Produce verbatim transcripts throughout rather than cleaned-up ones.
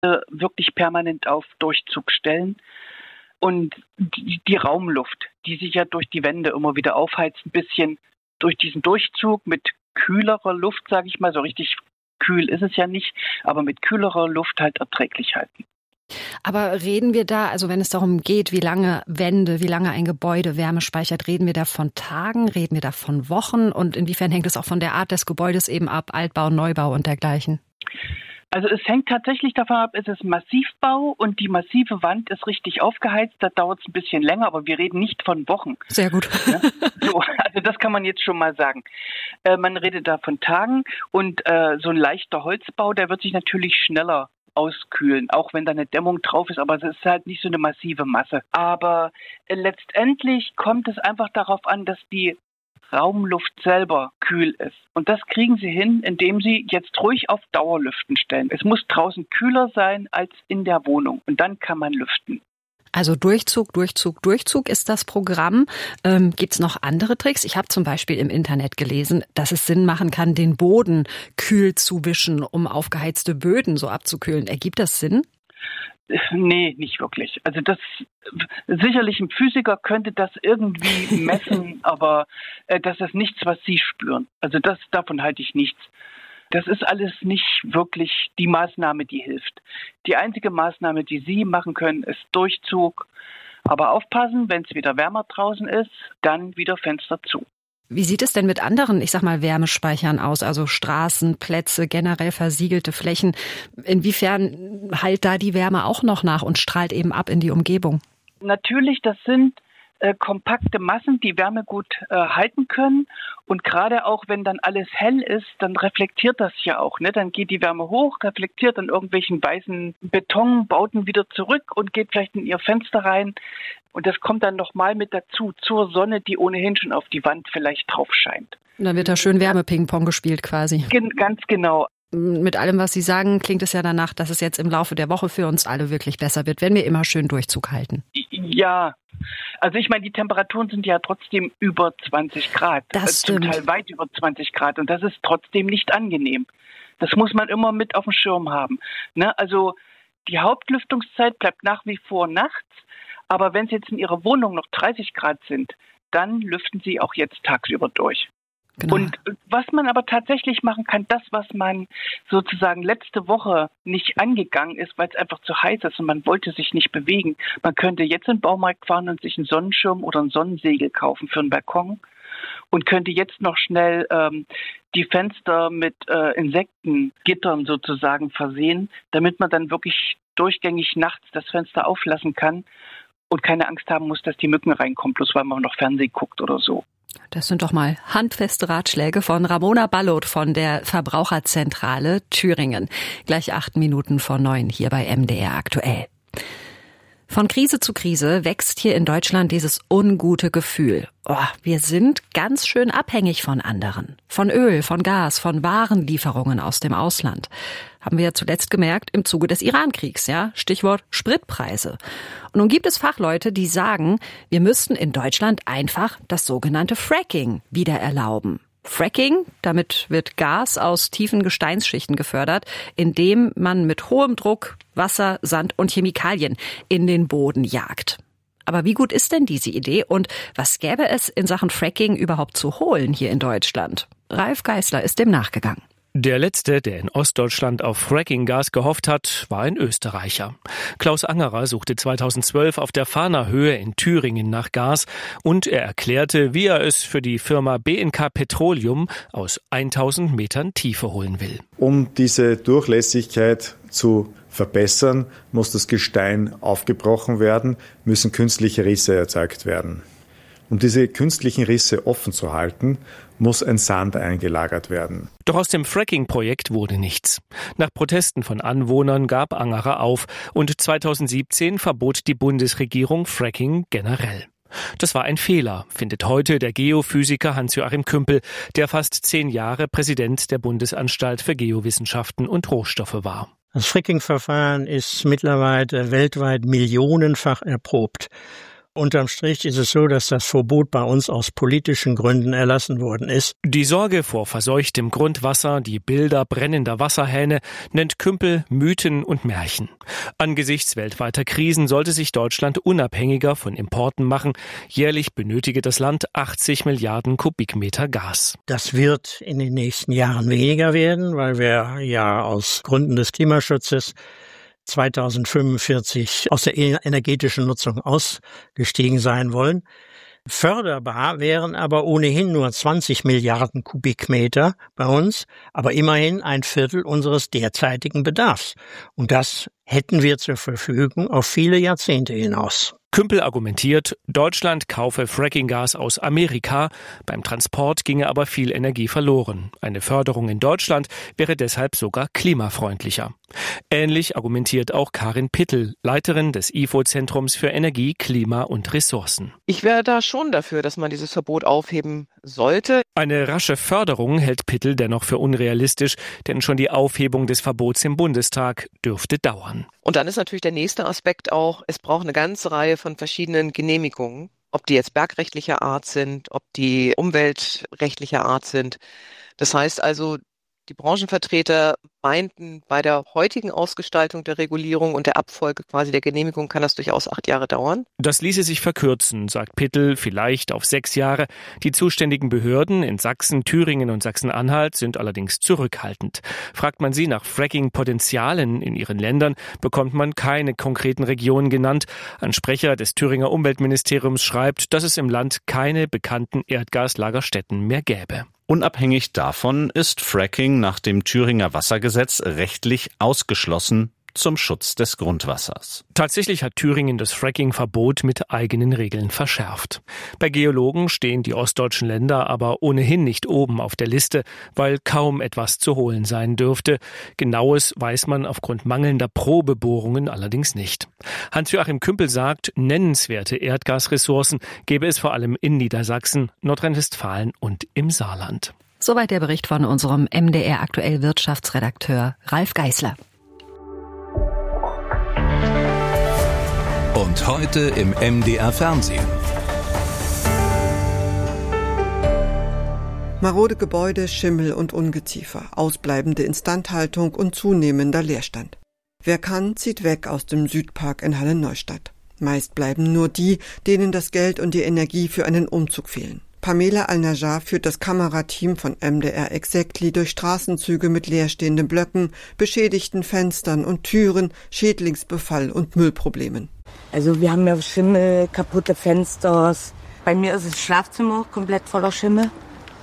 wirklich permanent auf Durchzug stellen. Und die, die Raumluft, die sich ja durch die Wände immer wieder aufheizt, ein bisschen durch diesen Durchzug mit kühlerer Luft, sage ich mal, so richtig kühl ist es ja nicht, aber mit kühlerer Luft halt erträglich halten. Aber reden wir da, also wenn es darum geht, wie lange Wände, wie lange ein Gebäude Wärme speichert, reden wir da von Tagen, reden wir da von Wochen und inwiefern hängt es auch von der Art des Gebäudes eben ab, Altbau, Neubau und dergleichen? Also es hängt tatsächlich davon ab, ist es Massivbau und die massive Wand ist richtig aufgeheizt, da dauert es ein bisschen länger, aber wir reden nicht von Wochen. Sehr gut. Ja? So, also das kann man jetzt schon mal sagen. Äh, man redet da von Tagen und äh, so ein leichter Holzbau, der wird sich natürlich schneller auskühlen, auch wenn da eine Dämmung drauf ist, aber es ist halt nicht so eine massive Masse. Aber äh, letztendlich kommt es einfach darauf an, dass die Raumluft selber kühl ist. Und das kriegen Sie hin, indem Sie jetzt ruhig auf Dauerlüften stellen. Es muss draußen kühler sein als in der Wohnung und dann kann man lüften. Also Durchzug, Durchzug, Durchzug ist das Programm. Ähm, gibt's noch andere Tricks? Ich habe zum Beispiel im Internet gelesen, dass es Sinn machen kann, den Boden kühl zu wischen, um aufgeheizte Böden so abzukühlen. Ergibt das Sinn? Nee, nicht wirklich. Also das sicherlich ein Physiker könnte das irgendwie messen, aber äh, das ist nichts, was Sie spüren. Also das davon halte ich nichts. Das ist alles nicht wirklich die Maßnahme, die hilft. Die einzige Maßnahme, die Sie machen können, ist Durchzug. Aber aufpassen, wenn es wieder wärmer draußen ist, dann wieder Fenster zu. Wie sieht es denn mit anderen, ich sag mal, Wärmespeichern aus? Also Straßen, Plätze, generell versiegelte Flächen. Inwiefern heilt da die Wärme auch noch nach und strahlt eben ab in die Umgebung? Natürlich, das sind äh, kompakte Massen, die Wärme gut äh, halten können. Und gerade auch, wenn dann alles hell ist, dann reflektiert das ja auch. Ne? Dann geht die Wärme hoch, reflektiert an irgendwelchen weißen Betonbauten wieder zurück und geht vielleicht in ihr Fenster rein. Und das kommt dann nochmal mit dazu, zur Sonne, die ohnehin schon auf die Wand vielleicht drauf scheint. Und dann wird da schön Wärmeping-Pong gespielt quasi. Gen- ganz genau. Mit allem, was Sie sagen, klingt es ja danach, dass es jetzt im Laufe der Woche für uns alle wirklich besser wird, wenn wir immer schön Durchzug halten. Ja, also ich meine, die Temperaturen sind ja trotzdem über zwanzig Grad. Das stimmt. Zum Teil weit über zwanzig Grad und das ist trotzdem nicht angenehm. Das muss man immer mit auf dem Schirm haben. Ne? Also die Hauptlüftungszeit bleibt nach wie vor nachts, aber wenn es jetzt in Ihrer Wohnung noch dreißig Grad sind, dann lüften Sie auch jetzt tagsüber durch. Genau. Und was man aber tatsächlich machen kann, das, was man sozusagen letzte Woche nicht angegangen ist, weil es einfach zu heiß ist und man wollte sich nicht bewegen. Man könnte jetzt in den Baumarkt fahren und sich einen Sonnenschirm oder ein Sonnensegel kaufen für einen Balkon und könnte jetzt noch schnell ähm, die Fenster mit äh, Insektengittern sozusagen versehen, damit man dann wirklich durchgängig nachts das Fenster auflassen kann und keine Angst haben muss, dass die Mücken reinkommen, bloß weil man noch Fernsehen guckt oder so. Das sind doch mal handfeste Ratschläge von Ramona Ballot von der Verbraucherzentrale Thüringen. Gleich acht Minuten vor neun hier bei M D R aktuell. Von Krise zu Krise wächst hier in Deutschland dieses ungute Gefühl. Oh, wir sind ganz schön abhängig von anderen. Von Öl, von Gas, von Warenlieferungen aus dem Ausland. Haben wir ja zuletzt gemerkt im Zuge des Iran-Kriegs, ja? Stichwort Spritpreise. Und nun gibt es Fachleute, die sagen, wir müssten in Deutschland einfach das sogenannte Fracking wieder erlauben. Fracking, damit wird Gas aus tiefen Gesteinsschichten gefördert, indem man mit hohem Druck Wasser, Sand und Chemikalien in den Boden jagt. Aber wie gut ist denn diese Idee und was gäbe es in Sachen Fracking überhaupt zu holen hier in Deutschland? Ralf Geißler ist dem nachgegangen. Der letzte, der in Ostdeutschland auf Fracking-Gas gehofft hat, war ein Österreicher. Klaus Angerer suchte zweitausendzwölf auf der Fahner Höhe in Thüringen nach Gas und er erklärte, wie er es für die Firma B N K Petroleum aus tausend Metern Tiefe holen will. Um diese Durchlässigkeit zu verbessern, muss das Gestein aufgebrochen werden, müssen künstliche Risse erzeugt werden. Um diese künstlichen Risse offen zu halten, muss ein Sand eingelagert werden. Doch aus dem Fracking-Projekt wurde nichts. Nach Protesten von Anwohnern gab Angerer auf und zweitausendsiebzehn verbot die Bundesregierung Fracking generell. Das war ein Fehler, findet heute der Geophysiker Hans-Joachim Kümpel, der fast zehn Jahre Präsident der Bundesanstalt für Geowissenschaften und Rohstoffe war. Das Fracking-Verfahren ist mittlerweile weltweit millionenfach erprobt. Unterm Strich ist es so, dass das Verbot bei uns aus politischen Gründen erlassen worden ist. Die Sorge vor verseuchtem Grundwasser, die Bilder brennender Wasserhähne, nennt Kümpel Mythen und Märchen. Angesichts weltweiter Krisen sollte sich Deutschland unabhängiger von Importen machen. Jährlich benötige das Land achtzig Milliarden Kubikmeter Gas. Das wird in den nächsten Jahren weniger werden, weil wir ja aus Gründen des Klimaschutzes zweitausendfünfundvierzig aus der energetischen Nutzung ausgestiegen sein wollen. Förderbar wären aber ohnehin nur zwanzig Milliarden Kubikmeter bei uns, aber immerhin ein Viertel unseres derzeitigen Bedarfs. Und das hätten wir zur Verfügung auf viele Jahrzehnte hinaus. Kümpel argumentiert, Deutschland kaufe Frackinggas aus Amerika, beim Transport ginge aber viel Energie verloren. Eine Förderung in Deutschland wäre deshalb sogar klimafreundlicher. Ähnlich argumentiert auch Karin Pittel, Leiterin des I F O-Zentrums für Energie, Klima und Ressourcen. Ich wäre da schon dafür, dass man dieses Verbot aufheben sollte. Eine rasche Förderung hält Pittel dennoch für unrealistisch, denn schon die Aufhebung des Verbots im Bundestag dürfte dauern. Und dann ist natürlich der nächste Aspekt auch, es braucht eine ganze Reihe von verschiedenen Genehmigungen, ob die jetzt bergrechtlicher Art sind, ob die umweltrechtlicher Art sind. Das heißt also, die Branchenvertreter meinten, bei der heutigen Ausgestaltung der Regulierung und der Abfolge quasi der Genehmigung kann das durchaus acht Jahre dauern. Das ließe sich verkürzen, sagt Pittel, vielleicht auf sechs Jahre. Die zuständigen Behörden in Sachsen, Thüringen und Sachsen-Anhalt sind allerdings zurückhaltend. Fragt man sie nach Fracking-Potenzialen in ihren Ländern, bekommt man keine konkreten Regionen genannt. Ein Sprecher des Thüringer Umweltministeriums schreibt, dass es im Land keine bekannten Erdgaslagerstätten mehr gäbe. Unabhängig davon ist Fracking nach dem Thüringer Wassergesetz rechtlich ausgeschlossen zum Schutz des Grundwassers. Tatsächlich hat Thüringen das Fracking-Verbot mit eigenen Regeln verschärft. Bei Geologen stehen die ostdeutschen Länder aber ohnehin nicht oben auf der Liste, weil kaum etwas zu holen sein dürfte. Genaues weiß man aufgrund mangelnder Probebohrungen allerdings nicht. Hans-Joachim Kümpel sagt, nennenswerte Erdgasressourcen gäbe es vor allem in Niedersachsen, Nordrhein-Westfalen und im Saarland. Soweit der Bericht von unserem M D R aktuell Wirtschaftsredakteur Ralf Geißler. Und heute im M D R Fernsehen. Marode Gebäude, Schimmel und Ungeziefer, ausbleibende Instandhaltung und zunehmender Leerstand. Wer kann, zieht weg aus dem Südpark in Halle-Neustadt. Meist bleiben nur die, denen das Geld und die Energie für einen Umzug fehlen. Pamela Al-Najjar führt das Kamerateam von M D R Exactly durch Straßenzüge mit leerstehenden Blöcken, beschädigten Fenstern und Türen, Schädlingsbefall und Müllproblemen. Also wir haben ja Schimmel, kaputte Fenster. Bei mir ist das Schlafzimmer komplett voller Schimmel.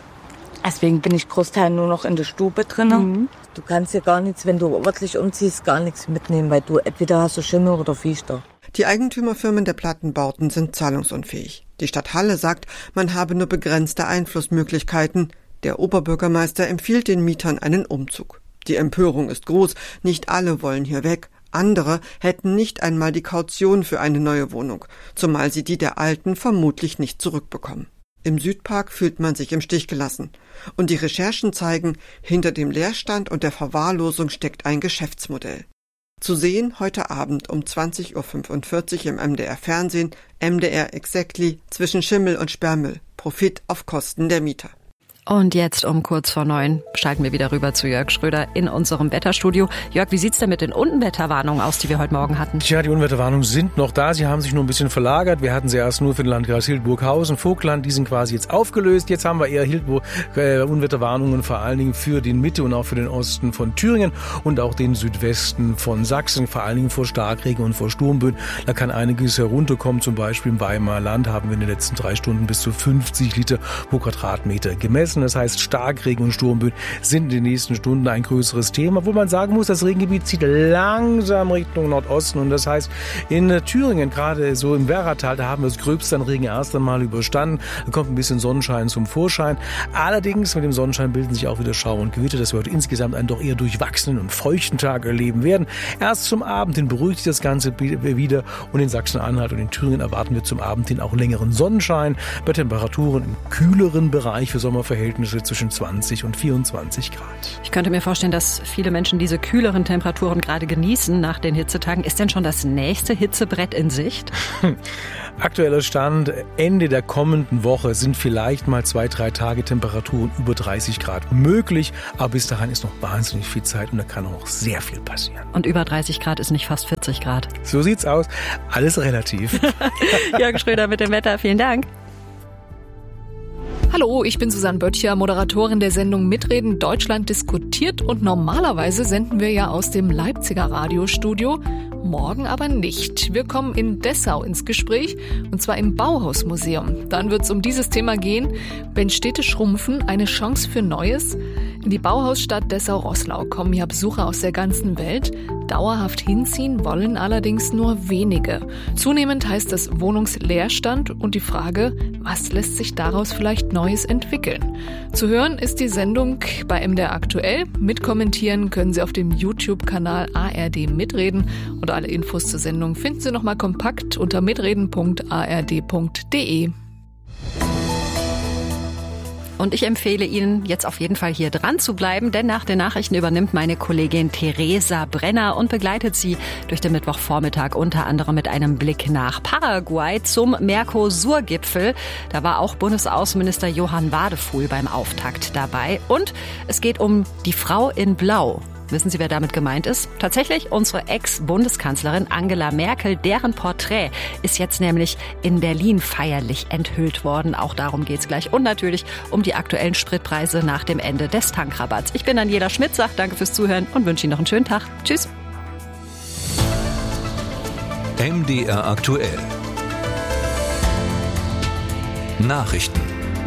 Deswegen bin ich Großteil nur noch in der Stube drin. Mhm. Du kannst ja gar nichts, wenn du örtlich umziehst, gar nichts mitnehmen, weil du entweder hast du Schimmel oder Viech da. Die Eigentümerfirmen der Plattenbauten sind zahlungsunfähig. Die Stadt Halle sagt, man habe nur begrenzte Einflussmöglichkeiten. Der Oberbürgermeister empfiehlt den Mietern einen Umzug. Die Empörung ist groß, nicht alle wollen hier weg. Andere hätten nicht einmal die Kaution für eine neue Wohnung, zumal sie die der alten vermutlich nicht zurückbekommen. Im Südpark fühlt man sich im Stich gelassen. Und die Recherchen zeigen, hinter dem Leerstand und der Verwahrlosung steckt ein Geschäftsmodell. Zu sehen heute Abend um zwanzig Uhr fünfundvierzig im M D R Fernsehen, M D R Exactly, zwischen Schimmel und Sperrmüll. Profit auf Kosten der Mieter. Und jetzt um kurz vor neun schalten wir wieder rüber zu Jörg Schröder in unserem Wetterstudio. Jörg, wie sieht's denn mit den Unwetterwarnungen aus, die wir heute Morgen hatten? Tja, die Unwetterwarnungen sind noch da. Sie haben sich nur ein bisschen verlagert. Wir hatten sie erst nur für den Landkreis Hildburghausen, Vogtland. Die sind quasi jetzt aufgelöst. Jetzt haben wir eher Hildburg, äh, Unwetterwarnungen vor allen Dingen für den Mitte und auch für den Osten von Thüringen und auch den Südwesten von Sachsen, vor allen Dingen vor Starkregen und vor Sturmböen. Da kann einiges herunterkommen. Zum Beispiel im Weimarer Land haben wir in den letzten drei Stunden bis zu fünfzig Liter pro Quadratmeter gemessen. Das heißt, Starkregen und Sturmböen sind in den nächsten Stunden ein größeres Thema, wo man sagen muss, das Regengebiet zieht langsam Richtung Nordosten und das heißt, in Thüringen, gerade so im Werratal, da haben wir das Gröbste an Regen erst einmal überstanden. Da kommt ein bisschen Sonnenschein zum Vorschein. Allerdings mit dem Sonnenschein bilden sich auch wieder Schauer und Gewitter, dass wir heute insgesamt einen doch eher durchwachsenen und feuchten Tag erleben werden. Erst zum Abend hin beruhigt sich das Ganze wieder und in Sachsen-Anhalt und in Thüringen erwarten wir zum Abend hin auch längeren Sonnenschein bei Temperaturen im kühleren Bereich für Sommerverhältnisse Luftverhältnisse zwischen zwanzig und vierundzwanzig Grad. Ich könnte mir vorstellen, dass viele Menschen diese kühleren Temperaturen gerade genießen nach den Hitzetagen. Ist denn schon das nächste Hitzebrett in Sicht? Aktueller Stand, Ende der kommenden Woche sind vielleicht mal zwei, drei Tage Temperaturen über dreißig Grad möglich. Aber bis dahin ist noch wahnsinnig viel Zeit und da kann auch sehr viel passieren. Und über dreißig Grad ist nicht fast vierzig Grad. So sieht's aus. Alles relativ. Jörg Schröder mit dem Wetter. Vielen Dank. Hallo, ich bin Susanne Böttcher, Moderatorin der Sendung Mitreden Deutschland diskutiert und normalerweise senden wir ja aus dem Leipziger Radiostudio, morgen aber nicht. Wir kommen in Dessau ins Gespräch und zwar im Bauhausmuseum. Dann wird es um dieses Thema gehen, wenn Städte schrumpfen, eine Chance für Neues. In die Bauhausstadt Dessau-Roßlau kommen ja Besucher aus der ganzen Welt. Dauerhaft hinziehen wollen allerdings nur wenige. Zunehmend heißt es Wohnungsleerstand und die Frage, was lässt sich daraus vielleicht Neues entwickeln? Zu hören ist die Sendung bei M D R aktuell. Mitkommentieren können Sie auf dem YouTube-Kanal A R D Mitreden und alle Infos zur Sendung finden Sie nochmal kompakt unter mitreden punkt a r d punkt d e. Und ich empfehle Ihnen, jetzt auf jeden Fall hier dran zu bleiben, denn nach den Nachrichten übernimmt meine Kollegin Theresa Brenner und begleitet Sie durch den Mittwochvormittag unter anderem mit einem Blick nach Paraguay zum Mercosur-Gipfel. Da war auch Bundesaußenminister Johann Wadefuhl beim Auftakt dabei. Und es geht um die Frau in Blau. Wissen Sie, wer damit gemeint ist? Tatsächlich unsere Ex-Bundeskanzlerin Angela Merkel. Deren Porträt ist jetzt nämlich in Berlin feierlich enthüllt worden. Auch darum geht's gleich. Und natürlich um die aktuellen Spritpreise nach dem Ende des Tankrabatts. Ich bin Daniela Schmidt, sage danke fürs Zuhören und wünsche Ihnen noch einen schönen Tag. Tschüss. M D R aktuell. Nachrichten.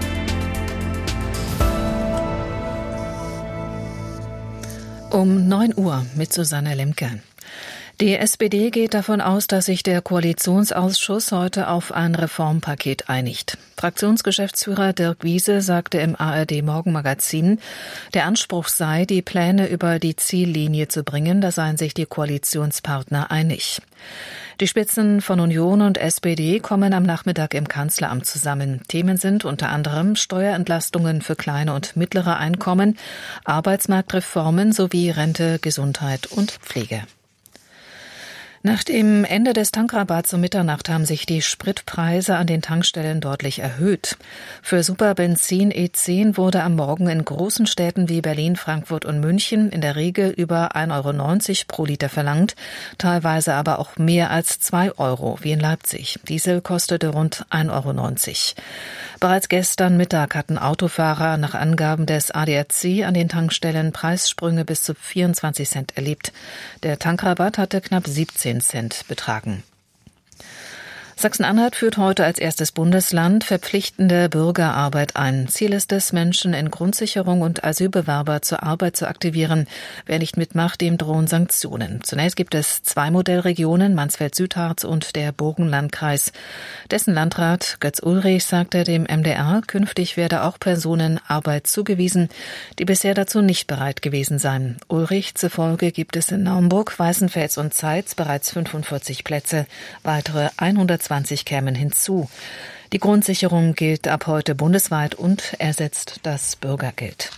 Um neun Uhr mit Susanne Lemke. Die S P D geht davon aus, dass sich der Koalitionsausschuss heute auf ein Reformpaket einigt. Fraktionsgeschäftsführer Dirk Wiese sagte im A R D Morgenmagazin, der Anspruch sei, die Pläne über die Ziellinie zu bringen, da seien sich die Koalitionspartner einig. Die Spitzen von Union und S P D kommen am Nachmittag im Kanzleramt zusammen. Themen sind unter anderem Steuerentlastungen für kleine und mittlere Einkommen, Arbeitsmarktreformen sowie Rente, Gesundheit und Pflege. Nach dem Ende des Tankrabatts um Mitternacht haben sich die Spritpreise an den Tankstellen deutlich erhöht. Für Superbenzin E zehn wurde am Morgen in großen Städten wie Berlin, Frankfurt und München in der Regel über ein Euro neunzig pro Liter verlangt, teilweise aber auch mehr als zwei Euro, wie in Leipzig. Diesel kostete rund ein Euro neunzig. Bereits gestern Mittag hatten Autofahrer nach Angaben des A D A C an den Tankstellen Preissprünge bis zu vierundzwanzig Cent erlebt. Der Tankrabatt hatte knapp siebzehn Cent betragen. Sachsen-Anhalt führt heute als erstes Bundesland verpflichtende Bürgerarbeit ein. Ziel ist es, Menschen in Grundsicherung und Asylbewerber zur Arbeit zu aktivieren. Wer nicht mitmacht, dem drohen Sanktionen. Zunächst gibt es zwei Modellregionen, Mansfeld-Südharz und der Burgenlandkreis. Dessen Landrat Götz Ulrich sagte dem M D R, künftig werde auch Personen Arbeit zugewiesen, die bisher dazu nicht bereit gewesen seien. Ulrich zufolge gibt es in Naumburg, Weißenfels und Zeitz bereits fünfundvierzig Plätze. Weitere hundertzwanzig kämen hinzu. Die Grundsicherung gilt ab heute bundesweit und ersetzt das Bürgergeld.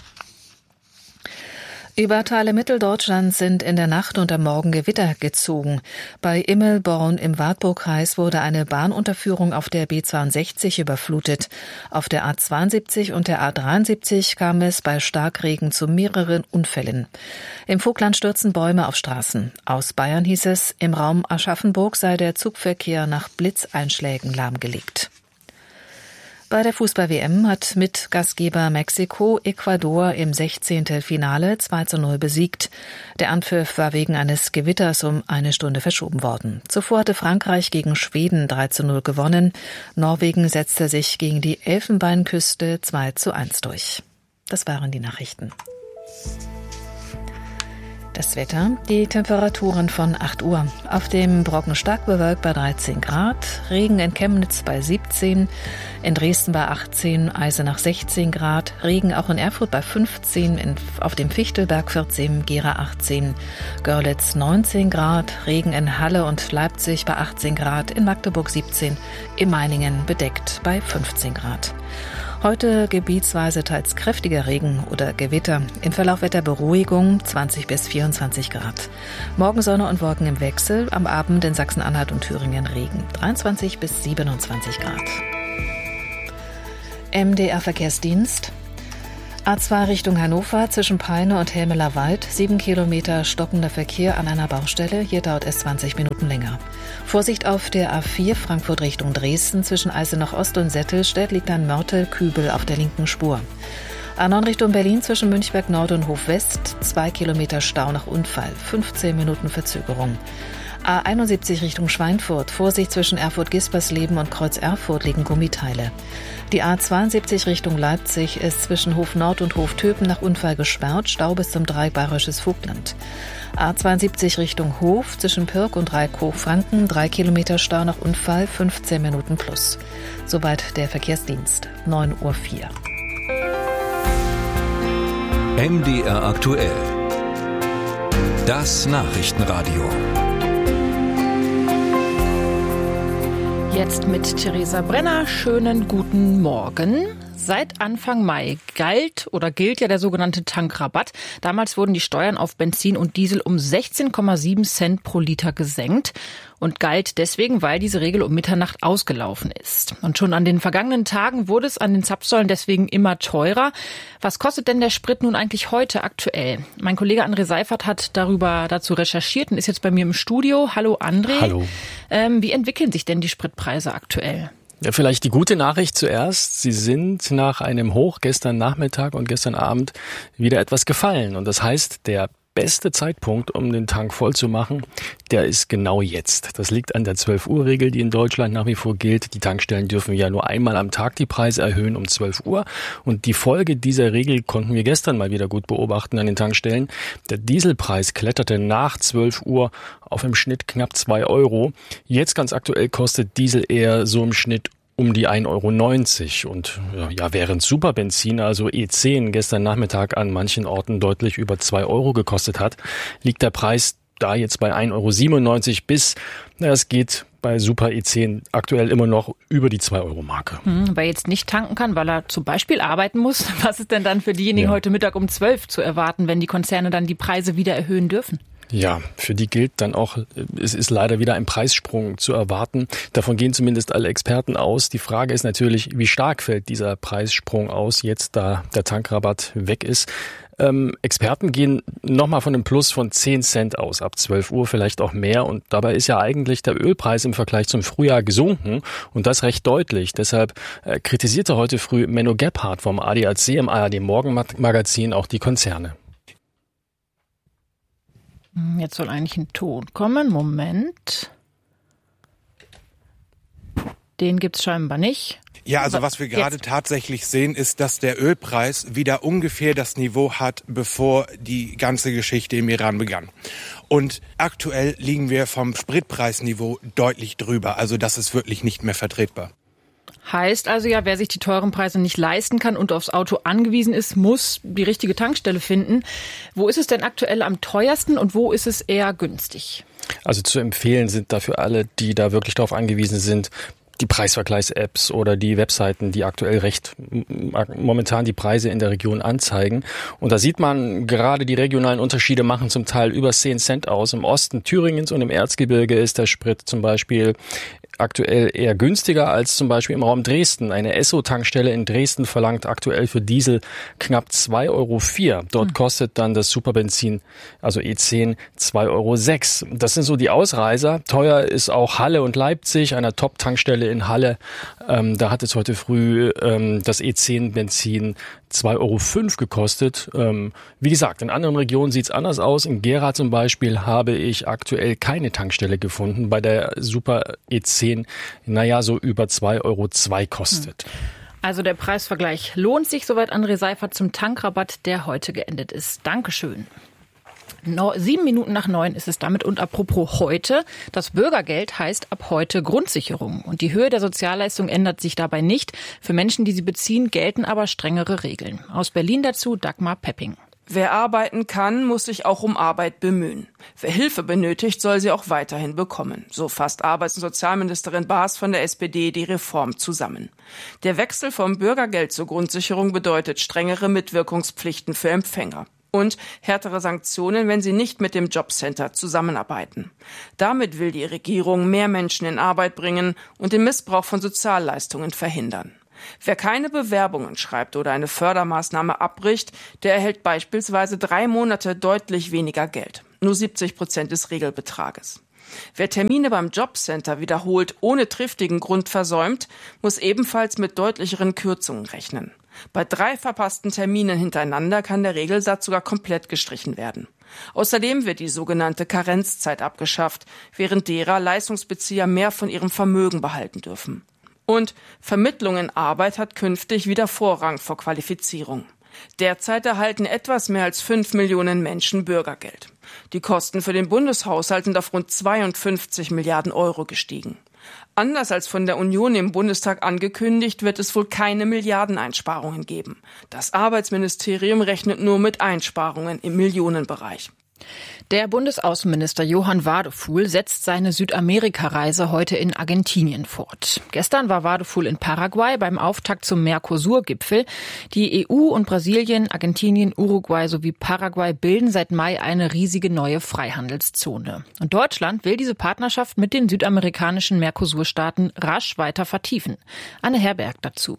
Über Teile Mitteldeutschlands sind in der Nacht und am Morgen Gewitter gezogen. Bei Immelborn im Wartburgkreis wurde eine Bahnunterführung auf der B zweiundsechzig überflutet. Auf der A zweiundsiebzig und der A dreiundsiebzig kam es bei Starkregen zu mehreren Unfällen. Im Vogtland stürzen Bäume auf Straßen. Aus Bayern hieß es, im Raum Aschaffenburg sei der Zugverkehr nach Blitzeinschlägen lahmgelegt. Bei der Fußball-W M hat mit Gastgeber Mexiko Ecuador im sechzehnten Finale zwei zu null besiegt. Der Anpfiff war wegen eines Gewitters um eine Stunde verschoben worden. Zuvor hatte Frankreich gegen Schweden drei zu null gewonnen. Norwegen setzte sich gegen die Elfenbeinküste zwei zu eins durch. Das waren die Nachrichten. Das Wetter, die Temperaturen von acht Uhr. Auf dem Brocken stark bewölkt bei dreizehn Grad, Regen in Chemnitz bei siebzehn, in Dresden bei achtzehn, Eisenach sechzehn Grad, Regen auch in Erfurt bei fünfzehn, in, auf dem Fichtelberg vierzehn, Gera achtzehn, Görlitz neunzehn Grad, Regen in Halle und Leipzig bei achtzehn Grad, in Magdeburg siebzehn, in Meiningen bedeckt bei fünfzehn Grad. Heute gebietsweise teils kräftiger Regen oder Gewitter. Im Verlauf Wetterberuhigung zwanzig bis vierundzwanzig Grad. Morgen Sonne und Wolken im Wechsel. Am Abend in Sachsen-Anhalt und Thüringen Regen. dreiundzwanzig bis siebenundzwanzig Grad. M D R-Verkehrsdienst. A zwei Richtung Hannover zwischen Peine und Helmeler Wald. Sieben Kilometer stockender Verkehr an einer Baustelle. Hier dauert es zwanzig Minuten länger. Vorsicht auf der A vier Frankfurt Richtung Dresden. Zwischen Eisenach Ost und Settelstedt liegt ein Mörtel-Kübel auf der linken Spur. A neun Richtung Berlin zwischen Münchberg Nord und Hof West. Zwei Kilometer Stau nach Unfall. fünfzehn Minuten Verzögerung. A einundsiebzig Richtung Schweinfurt. Vorsicht zwischen Erfurt-Gispersleben und Kreuz Erfurt liegen Gummiteile. Die A zweiundsiebzig Richtung Leipzig ist zwischen Hof Nord und Hof Töpen nach Unfall gesperrt. Stau bis zum Dreieck Bayerisches Vogtland. A zweiundsiebzig Richtung Hof zwischen Pirk und Dreieck Hochfranken. Drei Kilometer Stau nach Unfall, fünfzehn Minuten plus. Soweit der Verkehrsdienst. neun Uhr vier. M D R aktuell. Das Nachrichtenradio. Jetzt mit Theresa Brenner. Schönen guten Morgen. Seit Anfang Mai galt oder gilt ja der sogenannte Tankrabatt. Damals wurden die Steuern auf Benzin und Diesel um sechzehn Komma sieben Cent pro Liter gesenkt und galt deswegen, weil diese Regel um Mitternacht ausgelaufen ist. Und schon an den vergangenen Tagen wurde es an den Zapfsäulen deswegen immer teurer. Was kostet denn der Sprit nun eigentlich heute aktuell? Mein Kollege André Seifert hat darüber dazu recherchiert und ist jetzt bei mir im Studio. Hallo André. Hallo. Ähm, wie entwickeln sich denn die Spritpreise aktuell? Ja, vielleicht die gute Nachricht zuerst. Sie sind nach einem Hoch gestern Nachmittag und gestern Abend wieder etwas gefallen. Und das heißt, der beste Zeitpunkt, um den Tank voll zu machen, der ist genau jetzt. Das liegt an der zwölf Uhr Regel, die in Deutschland nach wie vor gilt. Die Tankstellen dürfen ja nur einmal am Tag die Preise erhöhen um zwölf Uhr. Und die Folge dieser Regel konnten wir gestern mal wieder gut beobachten an den Tankstellen. Der Dieselpreis kletterte nach zwölf Uhr auf im Schnitt knapp zwei Euro. Jetzt ganz aktuell kostet Diesel eher so im Schnitt um die ein Euro neunzig. Und ja, während Superbenzin, also E zehn, gestern Nachmittag an manchen Orten deutlich über zwei Euro gekostet hat, liegt der Preis da jetzt bei ein Euro siebenundneunzig bis, na, es geht bei Super E zehn aktuell immer noch über die zwei Euro Marke. Hm, wer jetzt nicht tanken kann, weil er zum Beispiel arbeiten muss, was ist denn dann für diejenigen ja. heute Mittag um zwölf zu erwarten, wenn die Konzerne dann die Preise wieder erhöhen dürfen? Ja, für die gilt dann auch, es ist leider wieder ein Preissprung zu erwarten. Davon gehen zumindest alle Experten aus. Die Frage ist natürlich, wie stark fällt dieser Preissprung aus, jetzt da der Tankrabatt weg ist. Ähm, Experten gehen nochmal von einem Plus von zehn Cent aus, ab zwölf Uhr vielleicht auch mehr. Und dabei ist ja eigentlich der Ölpreis im Vergleich zum Frühjahr gesunken und das recht deutlich. Deshalb äh, kritisierte heute früh Menno Gebhardt vom A D A C im A R D Morgenmagazin auch die Konzerne. Jetzt soll eigentlich ein Ton kommen. Moment. Den gibt's scheinbar nicht. Ja, also was wir gerade Jetzt. tatsächlich sehen, ist, dass der Ölpreis wieder ungefähr das Niveau hat, bevor die ganze Geschichte im Iran begann. Und aktuell liegen wir vom Spritpreisniveau deutlich drüber. Also das ist wirklich nicht mehr vertretbar. Heißt also ja, wer sich die teuren Preise nicht leisten kann und aufs Auto angewiesen ist, muss die richtige Tankstelle finden. Wo ist es denn aktuell am teuersten und wo ist es eher günstig? Also zu empfehlen sind dafür alle, die da wirklich darauf angewiesen sind, die Preisvergleichs-Apps oder die Webseiten, die aktuell recht momentan die Preise in der Region anzeigen. Und da sieht man, gerade die regionalen Unterschiede machen zum Teil über zehn Cent aus. Im Osten Thüringens und im Erzgebirge ist der Sprit zum Beispiel aktuell eher günstiger als zum Beispiel im Raum Dresden. Eine Esso-Tankstelle in Dresden verlangt aktuell für Diesel knapp zwei Euro vier. Dort mhm. kostet dann das Superbenzin, also E zehn, zwei Euro sechs. Das sind so die Ausreißer. Teuer ist auch Halle und Leipzig, einer Top-Tankstelle in Halle. Ähm, da hat es heute früh ähm, das E zehn Benzin zwei Euro fünf gekostet. Ähm, wie gesagt, in anderen Regionen sieht es anders aus. In Gera zum Beispiel habe ich aktuell keine Tankstelle gefunden, bei der Super E zehn, naja, so über zwei Euro zwei kostet. Also der Preisvergleich lohnt sich, soweit André Seifert zum Tankrabatt, der heute geendet ist. Dankeschön. No, sieben Minuten nach neun ist es damit. Und apropos heute, das Bürgergeld heißt ab heute Grundsicherung. Und die Höhe der Sozialleistung ändert sich dabei nicht. Für Menschen, die sie beziehen, gelten aber strengere Regeln. Aus Berlin dazu Dagmar Pepping. Wer arbeiten kann, muss sich auch um Arbeit bemühen. Wer Hilfe benötigt, soll sie auch weiterhin bekommen. So fasst Arbeits- und Sozialministerin Baas von der S P D die Reform zusammen. Der Wechsel vom Bürgergeld zur Grundsicherung bedeutet strengere Mitwirkungspflichten für Empfänger und härtere Sanktionen, wenn sie nicht mit dem Jobcenter zusammenarbeiten. Damit will die Regierung mehr Menschen in Arbeit bringen und den Missbrauch von Sozialleistungen verhindern. Wer keine Bewerbungen schreibt oder eine Fördermaßnahme abbricht, der erhält beispielsweise drei Monate deutlich weniger Geld, nur siebzig Prozent des Regelbetrages. Wer Termine beim Jobcenter wiederholt ohne triftigen Grund versäumt, muss ebenfalls mit deutlicheren Kürzungen rechnen. Bei drei verpassten Terminen hintereinander kann der Regelsatz sogar komplett gestrichen werden. Außerdem wird die sogenannte Karenzzeit abgeschafft, während derer Leistungsbezieher mehr von ihrem Vermögen behalten dürfen. Und Vermittlung in Arbeit hat künftig wieder Vorrang vor Qualifizierung. Derzeit erhalten etwas mehr als fünf Millionen Menschen Bürgergeld. Die Kosten für den Bundeshaushalt sind auf rund zweiundfünfzig Milliarden Euro gestiegen. Anders als von der Union im Bundestag angekündigt, wird es wohl keine Milliardeneinsparungen geben. Das Arbeitsministerium rechnet nur mit Einsparungen im Millionenbereich. Der Bundesaußenminister Johann Wadefuhl setzt seine Südamerika-Reise heute in Argentinien fort. Gestern war Wadefuhl in Paraguay beim Auftakt zum Mercosur-Gipfel. Die E U und Brasilien, Argentinien, Uruguay sowie Paraguay bilden seit Mai eine riesige neue Freihandelszone. Und Deutschland will diese Partnerschaft mit den südamerikanischen Mercosur-Staaten rasch weiter vertiefen. Anne Herberg dazu.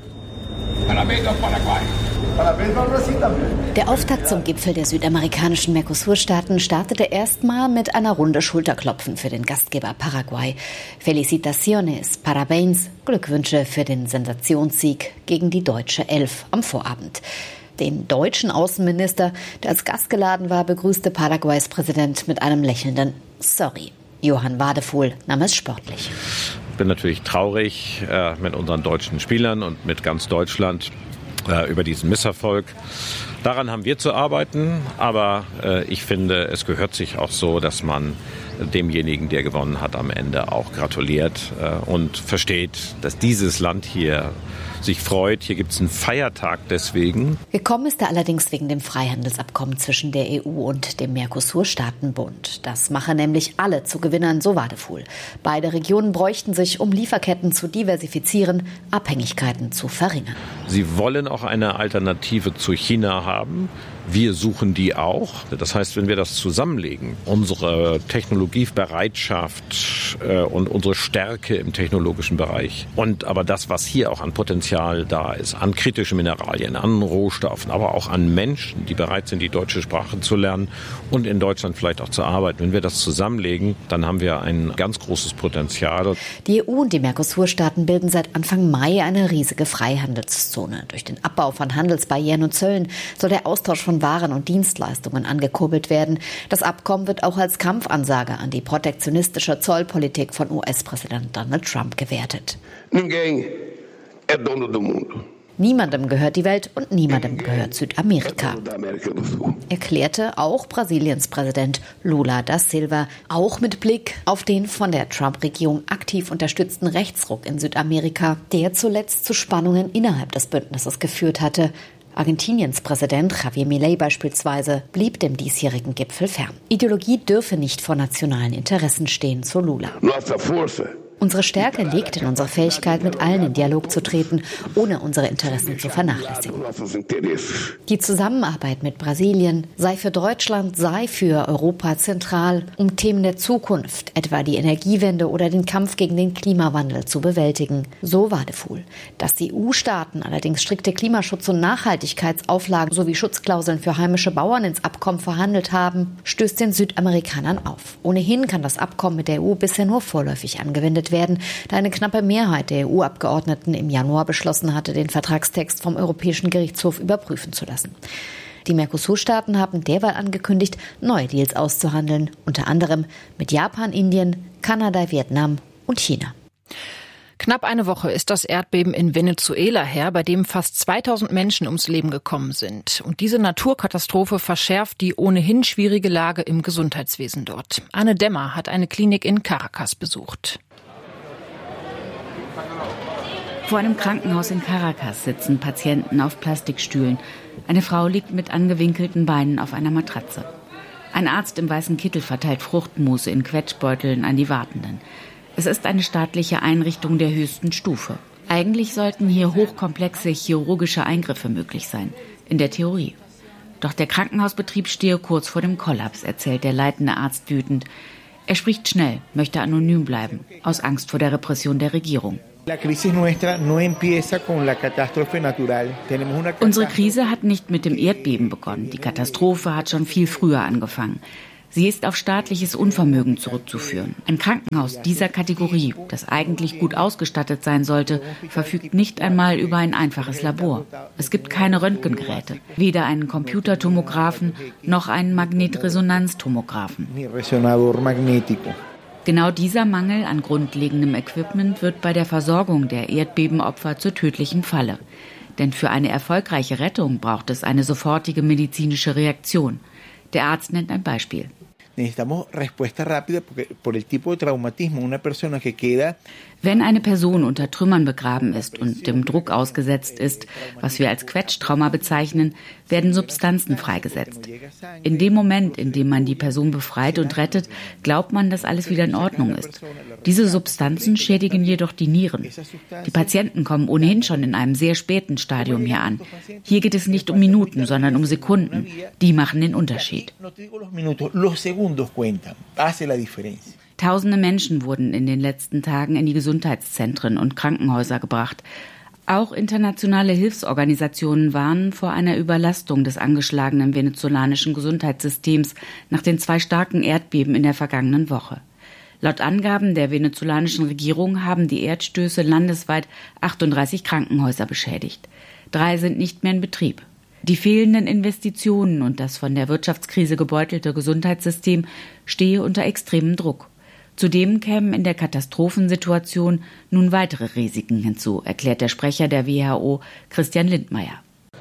Der Auftakt zum Gipfel der südamerikanischen Mercosur-Staaten startete erstmal mit einer Runde Schulterklopfen für den Gastgeber Paraguay. Felicitaciones, Parabéns, Glückwünsche für den Sensationssieg gegen die deutsche Elf am Vorabend. Den deutschen Außenminister, der als Gast geladen war, begrüßte Paraguays Präsident mit einem lächelnden Sorry. Johann Wadefuhl nahm es sportlich. Ich bin natürlich traurig äh, mit unseren deutschen Spielern und mit ganz Deutschland äh, über diesen Misserfolg. Daran haben wir zu arbeiten, aber äh, ich finde, es gehört sich auch so, dass man demjenigen, der gewonnen hat, am Ende auch gratuliert äh, und versteht, dass dieses Land hier sich freut. Hier gibt es einen Feiertag deswegen. Gekommen ist er allerdings wegen dem Freihandelsabkommen zwischen der E U und dem Mercosur-Staatenbund. Das mache nämlich alle zu Gewinnern, so Wadefuhl. Beide Regionen bräuchten sich, um Lieferketten zu diversifizieren, Abhängigkeiten zu verringern. Sie wollen auch eine Alternative zu China haben. Wir suchen die auch. Das heißt, wenn wir das zusammenlegen, unsere Technologiebereitschaft äh, und unsere Stärke im technologischen Bereich und aber das, was hier auch an Potenzial da ist, an kritischen Mineralien, an Rohstoffen, aber auch an Menschen, die bereit sind, die deutsche Sprache zu lernen und in Deutschland vielleicht auch zu arbeiten. Wenn wir das zusammenlegen, dann haben wir ein ganz großes Potenzial. Die E U und die Mercosur-Staaten bilden seit Anfang Mai eine riesige Freihandelszone. Durch den Abbau von Handelsbarrieren und Zöllen soll der Austausch von Waren und Dienstleistungen angekurbelt werden. Das Abkommen wird auch als Kampfansage an die protektionistische Zollpolitik von U S-Präsident Donald Trump gewertet. Niemandem gehört die Welt und niemandem gehört Südamerika, erklärte auch Brasiliens Präsident Lula da Silva, auch mit Blick auf den von der Trump-Regierung aktiv unterstützten Rechtsruck in Südamerika, der zuletzt zu Spannungen innerhalb des Bündnisses geführt hatte. Argentiniens Präsident Javier Milei beispielsweise blieb dem diesjährigen Gipfel fern. Ideologie dürfe nicht vor nationalen Interessen stehen, so Lula. Unsere Stärke liegt in unserer Fähigkeit, mit allen in Dialog zu treten, ohne unsere Interessen zu vernachlässigen. Die Zusammenarbeit mit Brasilien sei für Deutschland, sei für Europa zentral, um Themen der Zukunft, etwa die Energiewende oder den Kampf gegen den Klimawandel, zu bewältigen. So Wadefuhl. Dass die E U-Staaten allerdings strikte Klimaschutz- und Nachhaltigkeitsauflagen sowie Schutzklauseln für heimische Bauern ins Abkommen verhandelt haben, stößt den Südamerikanern auf. Ohnehin kann das Abkommen mit der E U bisher nur vorläufig angewendet werden, da eine knappe Mehrheit der E U-Abgeordneten im Januar beschlossen hatte, den Vertragstext vom Europäischen Gerichtshof überprüfen zu lassen. Die Mercosur-Staaten haben derweil angekündigt, neue Deals auszuhandeln, unter anderem mit Japan, Indien, Kanada, Vietnam und China. Knapp eine Woche ist das Erdbeben in Venezuela her, bei dem fast zweitausend Menschen ums Leben gekommen sind. Und diese Naturkatastrophe verschärft die ohnehin schwierige Lage im Gesundheitswesen dort. Anne Demmer hat eine Klinik in Caracas besucht. Vor einem Krankenhaus in Caracas sitzen Patienten auf Plastikstühlen. Eine Frau liegt mit angewinkelten Beinen auf einer Matratze. Ein Arzt im weißen Kittel verteilt Fruchtmus in Quetschbeuteln an die Wartenden. Es ist eine staatliche Einrichtung der höchsten Stufe. Eigentlich sollten hier hochkomplexe chirurgische Eingriffe möglich sein, in der Theorie. Doch der Krankenhausbetrieb stehe kurz vor dem Kollaps, erzählt der leitende Arzt wütend. Er spricht schnell, möchte anonym bleiben, aus Angst vor der Repression der Regierung. Unsere Krise hat nicht mit dem Erdbeben begonnen. Die Katastrophe hat schon viel früher angefangen. Sie ist auf staatliches Unvermögen zurückzuführen. Ein Krankenhaus dieser Kategorie, das eigentlich gut ausgestattet sein sollte, verfügt nicht einmal über ein einfaches Labor. Es gibt keine Röntgengeräte, weder einen Computertomographen noch einen Magnetresonanztomographen. Genau dieser Mangel an grundlegendem Equipment wird bei der Versorgung der Erdbebenopfer zur tödlichen Falle. Denn für eine erfolgreiche Rettung braucht es eine sofortige medizinische Reaktion. Der Arzt nennt ein Beispiel. Wenn eine Person unter Trümmern begraben ist und dem Druck ausgesetzt ist, was wir als Quetschtrauma bezeichnen, werden Substanzen freigesetzt. In dem Moment, in dem man die Person befreit und rettet, glaubt man, dass alles wieder in Ordnung ist. Diese Substanzen schädigen jedoch die Nieren. Die Patienten kommen ohnehin schon in einem sehr späten Stadium hier an. Hier geht es nicht um Minuten, sondern um Sekunden. Die machen den Unterschied. Tausende Menschen wurden in den letzten Tagen in die Gesundheitszentren und Krankenhäuser gebracht. Auch internationale Hilfsorganisationen warnen vor einer Überlastung des angeschlagenen venezolanischen Gesundheitssystems nach den zwei starken Erdbeben in der vergangenen Woche. Laut Angaben der venezolanischen Regierung haben die Erdstöße landesweit achtunddreißig Krankenhäuser beschädigt. Drei sind nicht mehr in Betrieb. Die fehlenden Investitionen und das von der Wirtschaftskrise gebeutelte Gesundheitssystem stehe unter extremem Druck. Zudem kämen in der Katastrophensituation nun weitere Risiken hinzu, erklärt der Sprecher der W H O, Christian Lindmeier.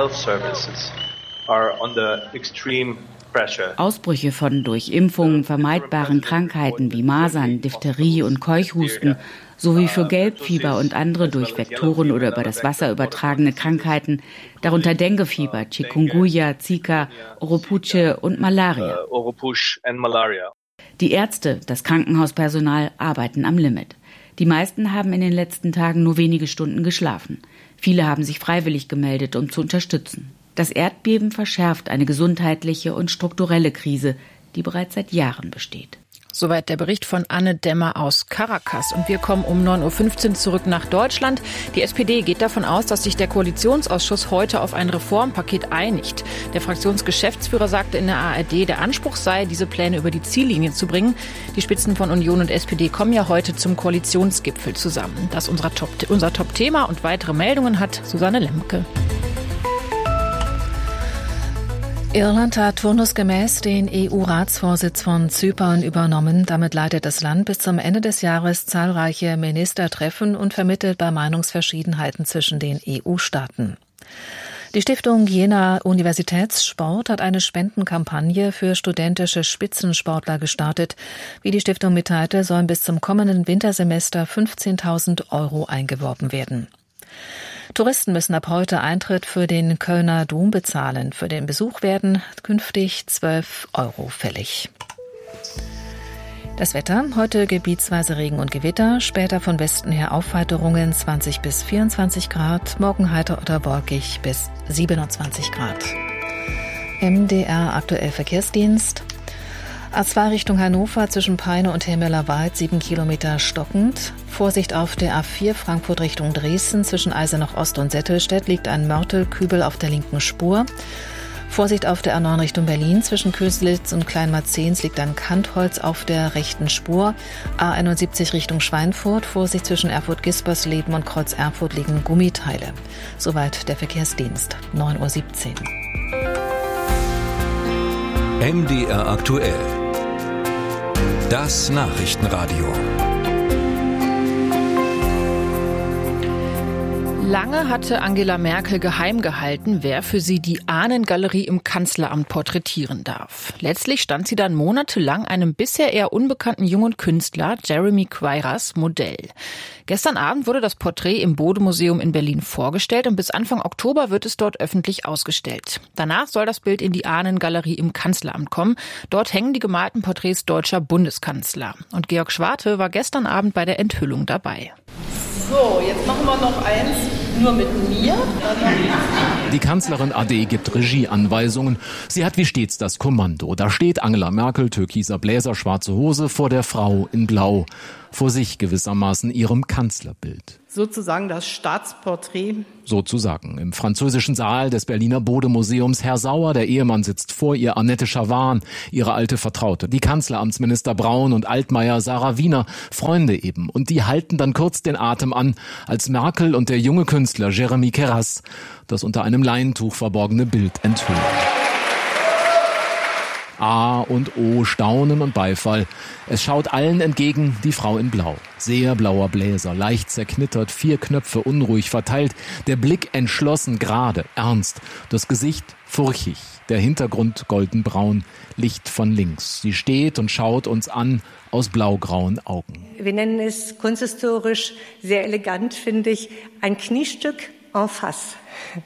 Ausbrüche von durch Impfungen vermeidbaren Krankheiten wie Masern, Diphtherie und Keuchhusten sowie für Gelbfieber und andere durch Vektoren oder über das Wasser übertragene Krankheiten, darunter Denguefieber, Chikungunya, Zika, Oropuche und Malaria. Die Ärzte, das Krankenhauspersonal arbeiten am Limit. Die meisten haben in den letzten Tagen nur wenige Stunden geschlafen. Viele haben sich freiwillig gemeldet, um zu unterstützen. Das Erdbeben verschärft eine gesundheitliche und strukturelle Krise, die bereits seit Jahren besteht. Soweit der Bericht von Anne Demmer aus Caracas. Und wir kommen um neun Uhr fünfzehn zurück nach Deutschland. Die S P D geht davon aus, dass sich der Koalitionsausschuss heute auf ein Reformpaket einigt. Der Fraktionsgeschäftsführer sagte in der A R D, der Anspruch sei, diese Pläne über die Ziellinie zu bringen. Die Spitzen von Union und S P D kommen ja heute zum Koalitionsgipfel zusammen. Das ist unser Top, unser Top-Thema und weitere Meldungen hat Susanne Lemke. Irland hat turnusgemäß den E U-Ratsvorsitz von Zypern übernommen. Damit leitet das Land bis zum Ende des Jahres zahlreiche Ministertreffen und vermittelt bei Meinungsverschiedenheiten zwischen den E U-Staaten. Die Stiftung Jena Universitätssport hat eine Spendenkampagne für studentische Spitzensportler gestartet. Wie die Stiftung mitteilte, sollen bis zum kommenden Wintersemester fünfzehntausend Euro eingeworben werden. Touristen müssen ab heute Eintritt für den Kölner Dom bezahlen. Für den Besuch werden künftig zwölf Euro fällig. Das Wetter, heute gebietsweise Regen und Gewitter, später von Westen her Aufheiterungen zwanzig bis vierundzwanzig Grad, morgen heiter oder wolkig bis siebenundzwanzig Grad. M D R aktuell Verkehrsdienst. A zwei Richtung Hannover zwischen Peine und Helmelerwald sieben Kilometer stockend. Vorsicht auf der A vier Frankfurt Richtung Dresden zwischen Eisenach Ost und Settelstedt liegt ein Mörtelkübel auf der linken Spur. Vorsicht auf der A neun Richtung Berlin zwischen Köslitz und Kleinmarzens liegt ein Kantholz auf der rechten Spur. A einundsiebzig Richtung Schweinfurt, Vorsicht zwischen Erfurt-Gispersleben und Kreuz Erfurt liegen Gummiteile. Soweit der Verkehrsdienst. neun Uhr siebzehn. M D R aktuell. Das Nachrichtenradio. Lange hatte Angela Merkel geheim gehalten, wer für sie die Ahnengalerie im Kanzleramt porträtieren darf. Letztlich stand sie dann monatelang einem bisher eher unbekannten jungen Künstler, Jeremy Queyras, Modell. Gestern Abend wurde das Porträt im Bode-Museum in Berlin vorgestellt und bis Anfang Oktober wird es dort öffentlich ausgestellt. Danach soll das Bild in die Ahnengalerie im Kanzleramt kommen. Dort hängen die gemalten Porträts deutscher Bundeskanzler. Und Georg Schwarte war gestern Abend bei der Enthüllung dabei. So, jetzt machen wir noch eins, nur mit mir. Die Kanzlerin A D gibt Regieanweisungen. Sie hat wie stets das Kommando. Da steht Angela Merkel, türkiser Bläser, schwarze Hose, vor der Frau in Blau. Vor sich gewissermaßen ihrem Kanzlerbild. Sozusagen das Staatsporträt. Sozusagen. Im französischen Saal des Berliner Bode-Museums. Herr Sauer, der Ehemann, sitzt vor ihr. Annette Schawan, ihre alte Vertraute. Die Kanzleramtsminister Braun und Altmaier, Sarah Wiener, Freunde eben. Und die halten dann kurz den Atem an, als Merkel und der junge Künstler Jeremy Queyras das unter einem Leintuch verborgene Bild enthüllen. A und O, Staunen und Beifall. Es schaut allen entgegen die Frau in Blau. Sehr blauer Bläser, leicht zerknittert, vier Knöpfe unruhig verteilt, der Blick entschlossen, gerade, ernst, das Gesicht furchig, der Hintergrund goldenbraun, Licht von links. Sie steht und schaut uns an aus blaugrauen Augen. Wir nennen es kunsthistorisch sehr elegant, finde ich, ein Kniestück en face.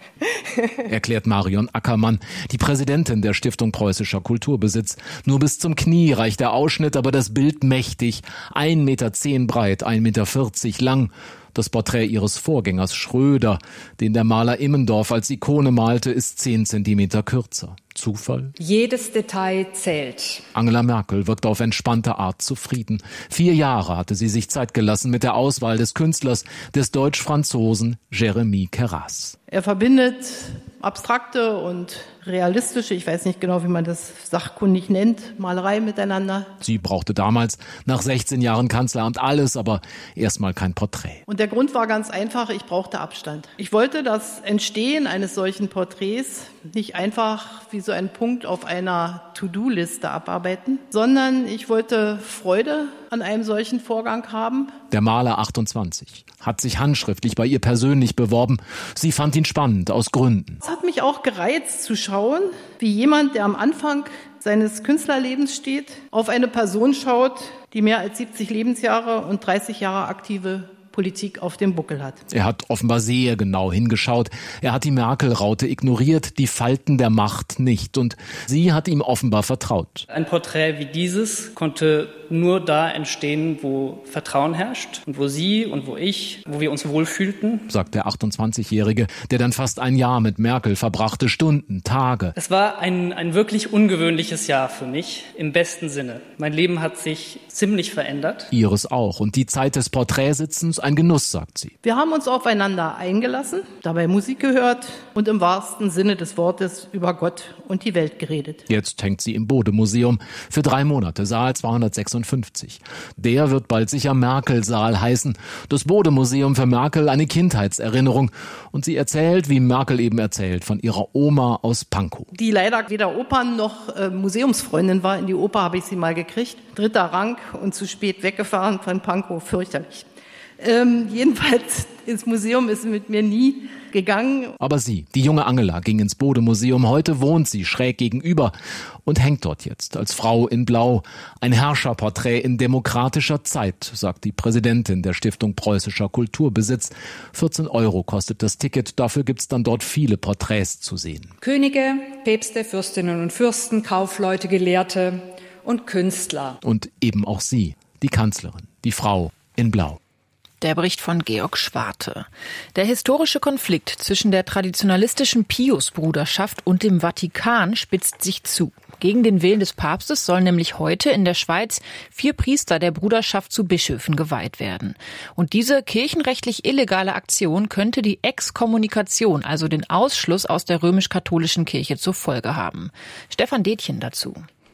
Erklärt Marion Ackermann, die Präsidentin der Stiftung Preußischer Kulturbesitz. Nur bis zum Knie reicht der Ausschnitt, aber das Bild mächtig. ein Meter zehn breit, ein Meter vierzig lang. Das Porträt ihres Vorgängers Schröder, den der Maler Immendorf als Ikone malte, ist zehn Zentimeter kürzer. Zufall? Jedes Detail zählt. Angela Merkel wirkt auf entspannte Art zufrieden. Vier Jahre hatte sie sich Zeit gelassen mit der Auswahl des Künstlers, des Deutsch-Franzosen Jeremy Queyras. Er verbindet abstrakte und realistische, ich weiß nicht genau, wie man das sachkundig nennt, Malerei miteinander. Sie brauchte damals nach sechzehn Jahren Kanzleramt alles, aber erstmal kein Porträt. Und der Grund war ganz einfach, ich brauchte Abstand. Ich wollte das Entstehen eines solchen Porträts nicht einfach wie so ein Punkt auf einer To-Do-Liste abarbeiten, sondern ich wollte Freude an einem solchen Vorgang haben. Der Maler achtundzwanzig hat sich handschriftlich bei ihr persönlich beworben. Sie fand ihn spannend, aus Gründen. Es hat mich auch gereizt zu schauen, wie jemand, der am Anfang seines Künstlerlebens steht, auf eine Person schaut, die mehr als siebzig Lebensjahre und dreißig Jahre aktive Politik auf dem Buckel hat. Er hat offenbar sehr genau hingeschaut. Er hat die Merkel-Raute ignoriert, die Falten der Macht nicht. Und sie hat ihm offenbar vertraut. Ein Porträt wie dieses konnte nur da entstehen, wo Vertrauen herrscht und wo Sie und wo ich, wo wir uns wohlfühlten, sagt der achtundzwanzigjährige, der dann fast ein Jahr mit Merkel verbrachte, Stunden, Tage. Es war ein, ein wirklich ungewöhnliches Jahr für mich, im besten Sinne. Mein Leben hat sich ziemlich verändert. Ihres auch. Und die Zeit des Porträtsitzens ein Genuss, sagt sie. Wir haben uns aufeinander eingelassen, dabei Musik gehört und im wahrsten Sinne des Wortes über Gott und die Welt geredet. Jetzt hängt sie im Bode-Museum für drei Monate, Saal zweihundertsechsundfünfzig. Der wird bald sicher Merkel-Saal heißen. Das Bode-Museum für Merkel eine Kindheitserinnerung. Und sie erzählt, wie Merkel eben erzählt, von ihrer Oma aus Pankow. Die leider weder Opern noch äh, Museumsfreundin war. In die Oper habe ich sie mal gekriegt. Dritter Rang und zu spät weggefahren von Pankow, fürchterlich. Ähm, jedenfalls ins Museum ist sie mit mir nie gegangen. Aber sie, die junge Angela, ging ins Bode-Museum. Heute wohnt sie schräg gegenüber und hängt dort jetzt als Frau in Blau. Ein Herrscherporträt in demokratischer Zeit, sagt die Präsidentin der Stiftung Preußischer Kulturbesitz. vierzehn Euro kostet das Ticket. Dafür gibt's dann dort viele Porträts zu sehen. Könige, Päpste, Fürstinnen und Fürsten, Kaufleute, Gelehrte und Künstler. Und eben auch sie, die Kanzlerin, die Frau in Blau. Der Bericht von Georg Schwarte. Der historische Konflikt zwischen der traditionalistischen Pius-Bruderschaft und dem Vatikan spitzt sich zu. Gegen den Willen des Papstes sollen nämlich heute in der Schweiz vier Priester der Bruderschaft zu Bischöfen geweiht werden. Und diese kirchenrechtlich illegale Aktion könnte die Exkommunikation, also den Ausschluss aus der römisch-katholischen Kirche, zur Folge haben. Stefan Detjen dazu.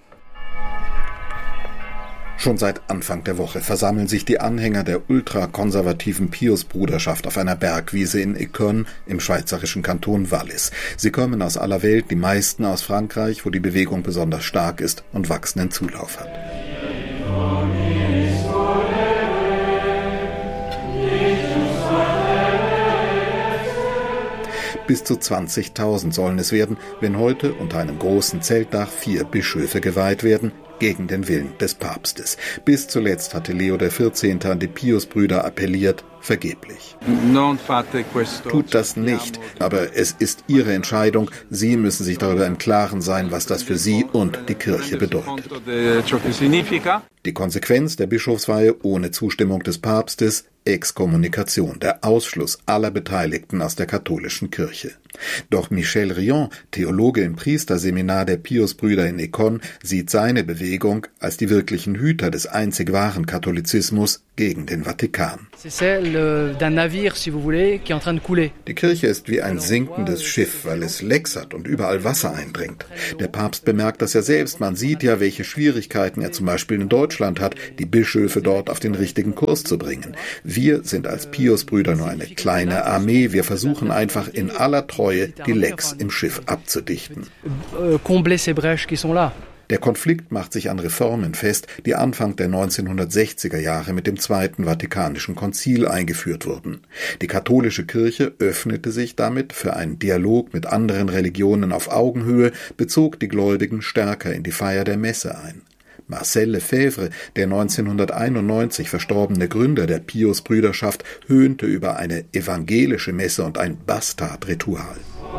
Schon seit Anfang der Woche versammeln sich die Anhänger der ultrakonservativen Pius-Bruderschaft auf einer Bergwiese in Écône im schweizerischen Kanton Wallis. Sie kommen aus aller Welt, die meisten aus Frankreich, wo die Bewegung besonders stark ist und wachsenden Zulauf hat. Bis zu zwanzigtausend sollen es werden, wenn heute unter einem großen Zeltdach vier Bischöfe geweiht werden, gegen den Willen des Papstes. Bis zuletzt hatte Leo der vierzehnte an die Piusbrüder appelliert, vergeblich. Tut das nicht, aber es ist ihre Entscheidung. Sie müssen sich darüber im Klaren sein, was das für sie und die Kirche bedeutet. Die Konsequenz der Bischofsweihe ohne Zustimmung des Papstes: Exkommunikation, der Ausschluss aller Beteiligten aus der katholischen Kirche. Doch Michel Rion, Theologe im Priesterseminar der Piusbrüder in Écône, sieht seine Bewegung als die wirklichen Hüter des einzig wahren Katholizismus gegen den Vatikan. Die Kirche ist wie ein sinkendes Schiff, weil es lecksert und überall Wasser eindringt. Der Papst bemerkt das ja selbst. Man sieht ja, welche Schwierigkeiten er zum Beispiel in Deutschland hat, die Bischöfe dort auf den richtigen Kurs zu bringen. Wir sind als Piusbrüder nur eine kleine Armee. Wir versuchen einfach in aller Treue die Lecks im Schiff abzudichten. Der Konflikt macht sich an Reformen fest, die Anfang der neunzehnhundertsechziger Jahre mit dem Zweiten Vatikanischen Konzil eingeführt wurden. Die katholische Kirche öffnete sich damit für einen Dialog mit anderen Religionen auf Augenhöhe, bezog die Gläubigen stärker in die Feier der Messe ein. Marcel Lefebvre, der neunzehnhunderteinundneunzig verstorbene Gründer der Piusbrüderschaft, höhnte über eine evangelische Messe und ein Bastardritual.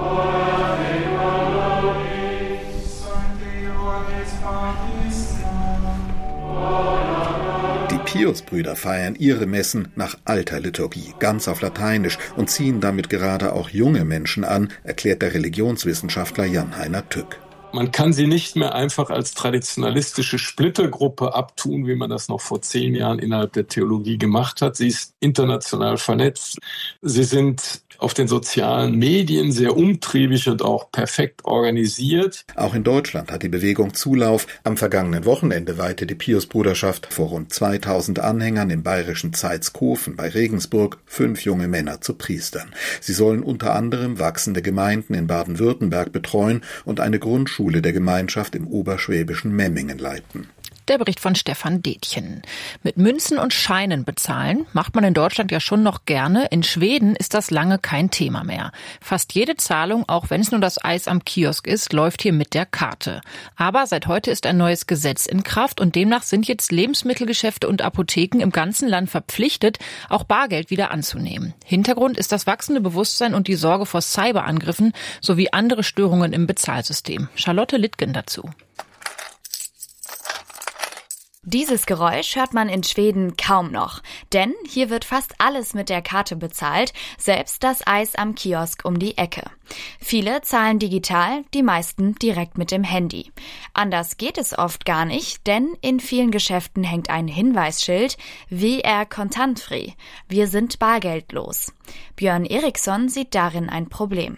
Die Piusbrüder feiern ihre Messen nach alter Liturgie, ganz auf Lateinisch, und ziehen damit gerade auch junge Menschen an, erklärt der Religionswissenschaftler Jan-Heiner Tück. Man kann sie nicht mehr einfach als traditionalistische Splittergruppe abtun, wie man das noch vor zehn Jahren innerhalb der Theologie gemacht hat. Sie ist international vernetzt. Sie sind auf den sozialen Medien sehr umtriebig und auch perfekt organisiert. Auch in Deutschland hat die Bewegung Zulauf. Am vergangenen Wochenende weihte die Piusbruderschaft vor rund zweitausend Anhängern im bayerischen Zeitskofen bei Regensburg fünf junge Männer zu Priestern. Sie sollen unter anderem wachsende Gemeinden in Baden-Württemberg betreuen und eine Grundschule der Gemeinschaft im oberschwäbischen Memmingen leiten. Der Bericht von Stefan Detjen. Mit Münzen und Scheinen bezahlen macht man in Deutschland ja schon noch gerne. In Schweden ist das lange kein Thema mehr. Fast jede Zahlung, auch wenn es nur das Eis am Kiosk ist, läuft hier mit der Karte. Aber seit heute ist ein neues Gesetz in Kraft und demnach sind jetzt Lebensmittelgeschäfte und Apotheken im ganzen Land verpflichtet, auch Bargeld wieder anzunehmen. Hintergrund ist das wachsende Bewusstsein und die Sorge vor Cyberangriffen sowie andere Störungen im Bezahlsystem. Charlotte Littgen dazu. Dieses Geräusch hört man in Schweden kaum noch, denn hier wird fast alles mit der Karte bezahlt, selbst das Eis am Kiosk um die Ecke. Viele zahlen digital, die meisten direkt mit dem Handy. Anders geht es oft gar nicht, denn in vielen Geschäften hängt ein Hinweisschild, W R kontantfri, wir sind bargeldlos. Björn Eriksson sieht darin ein Problem.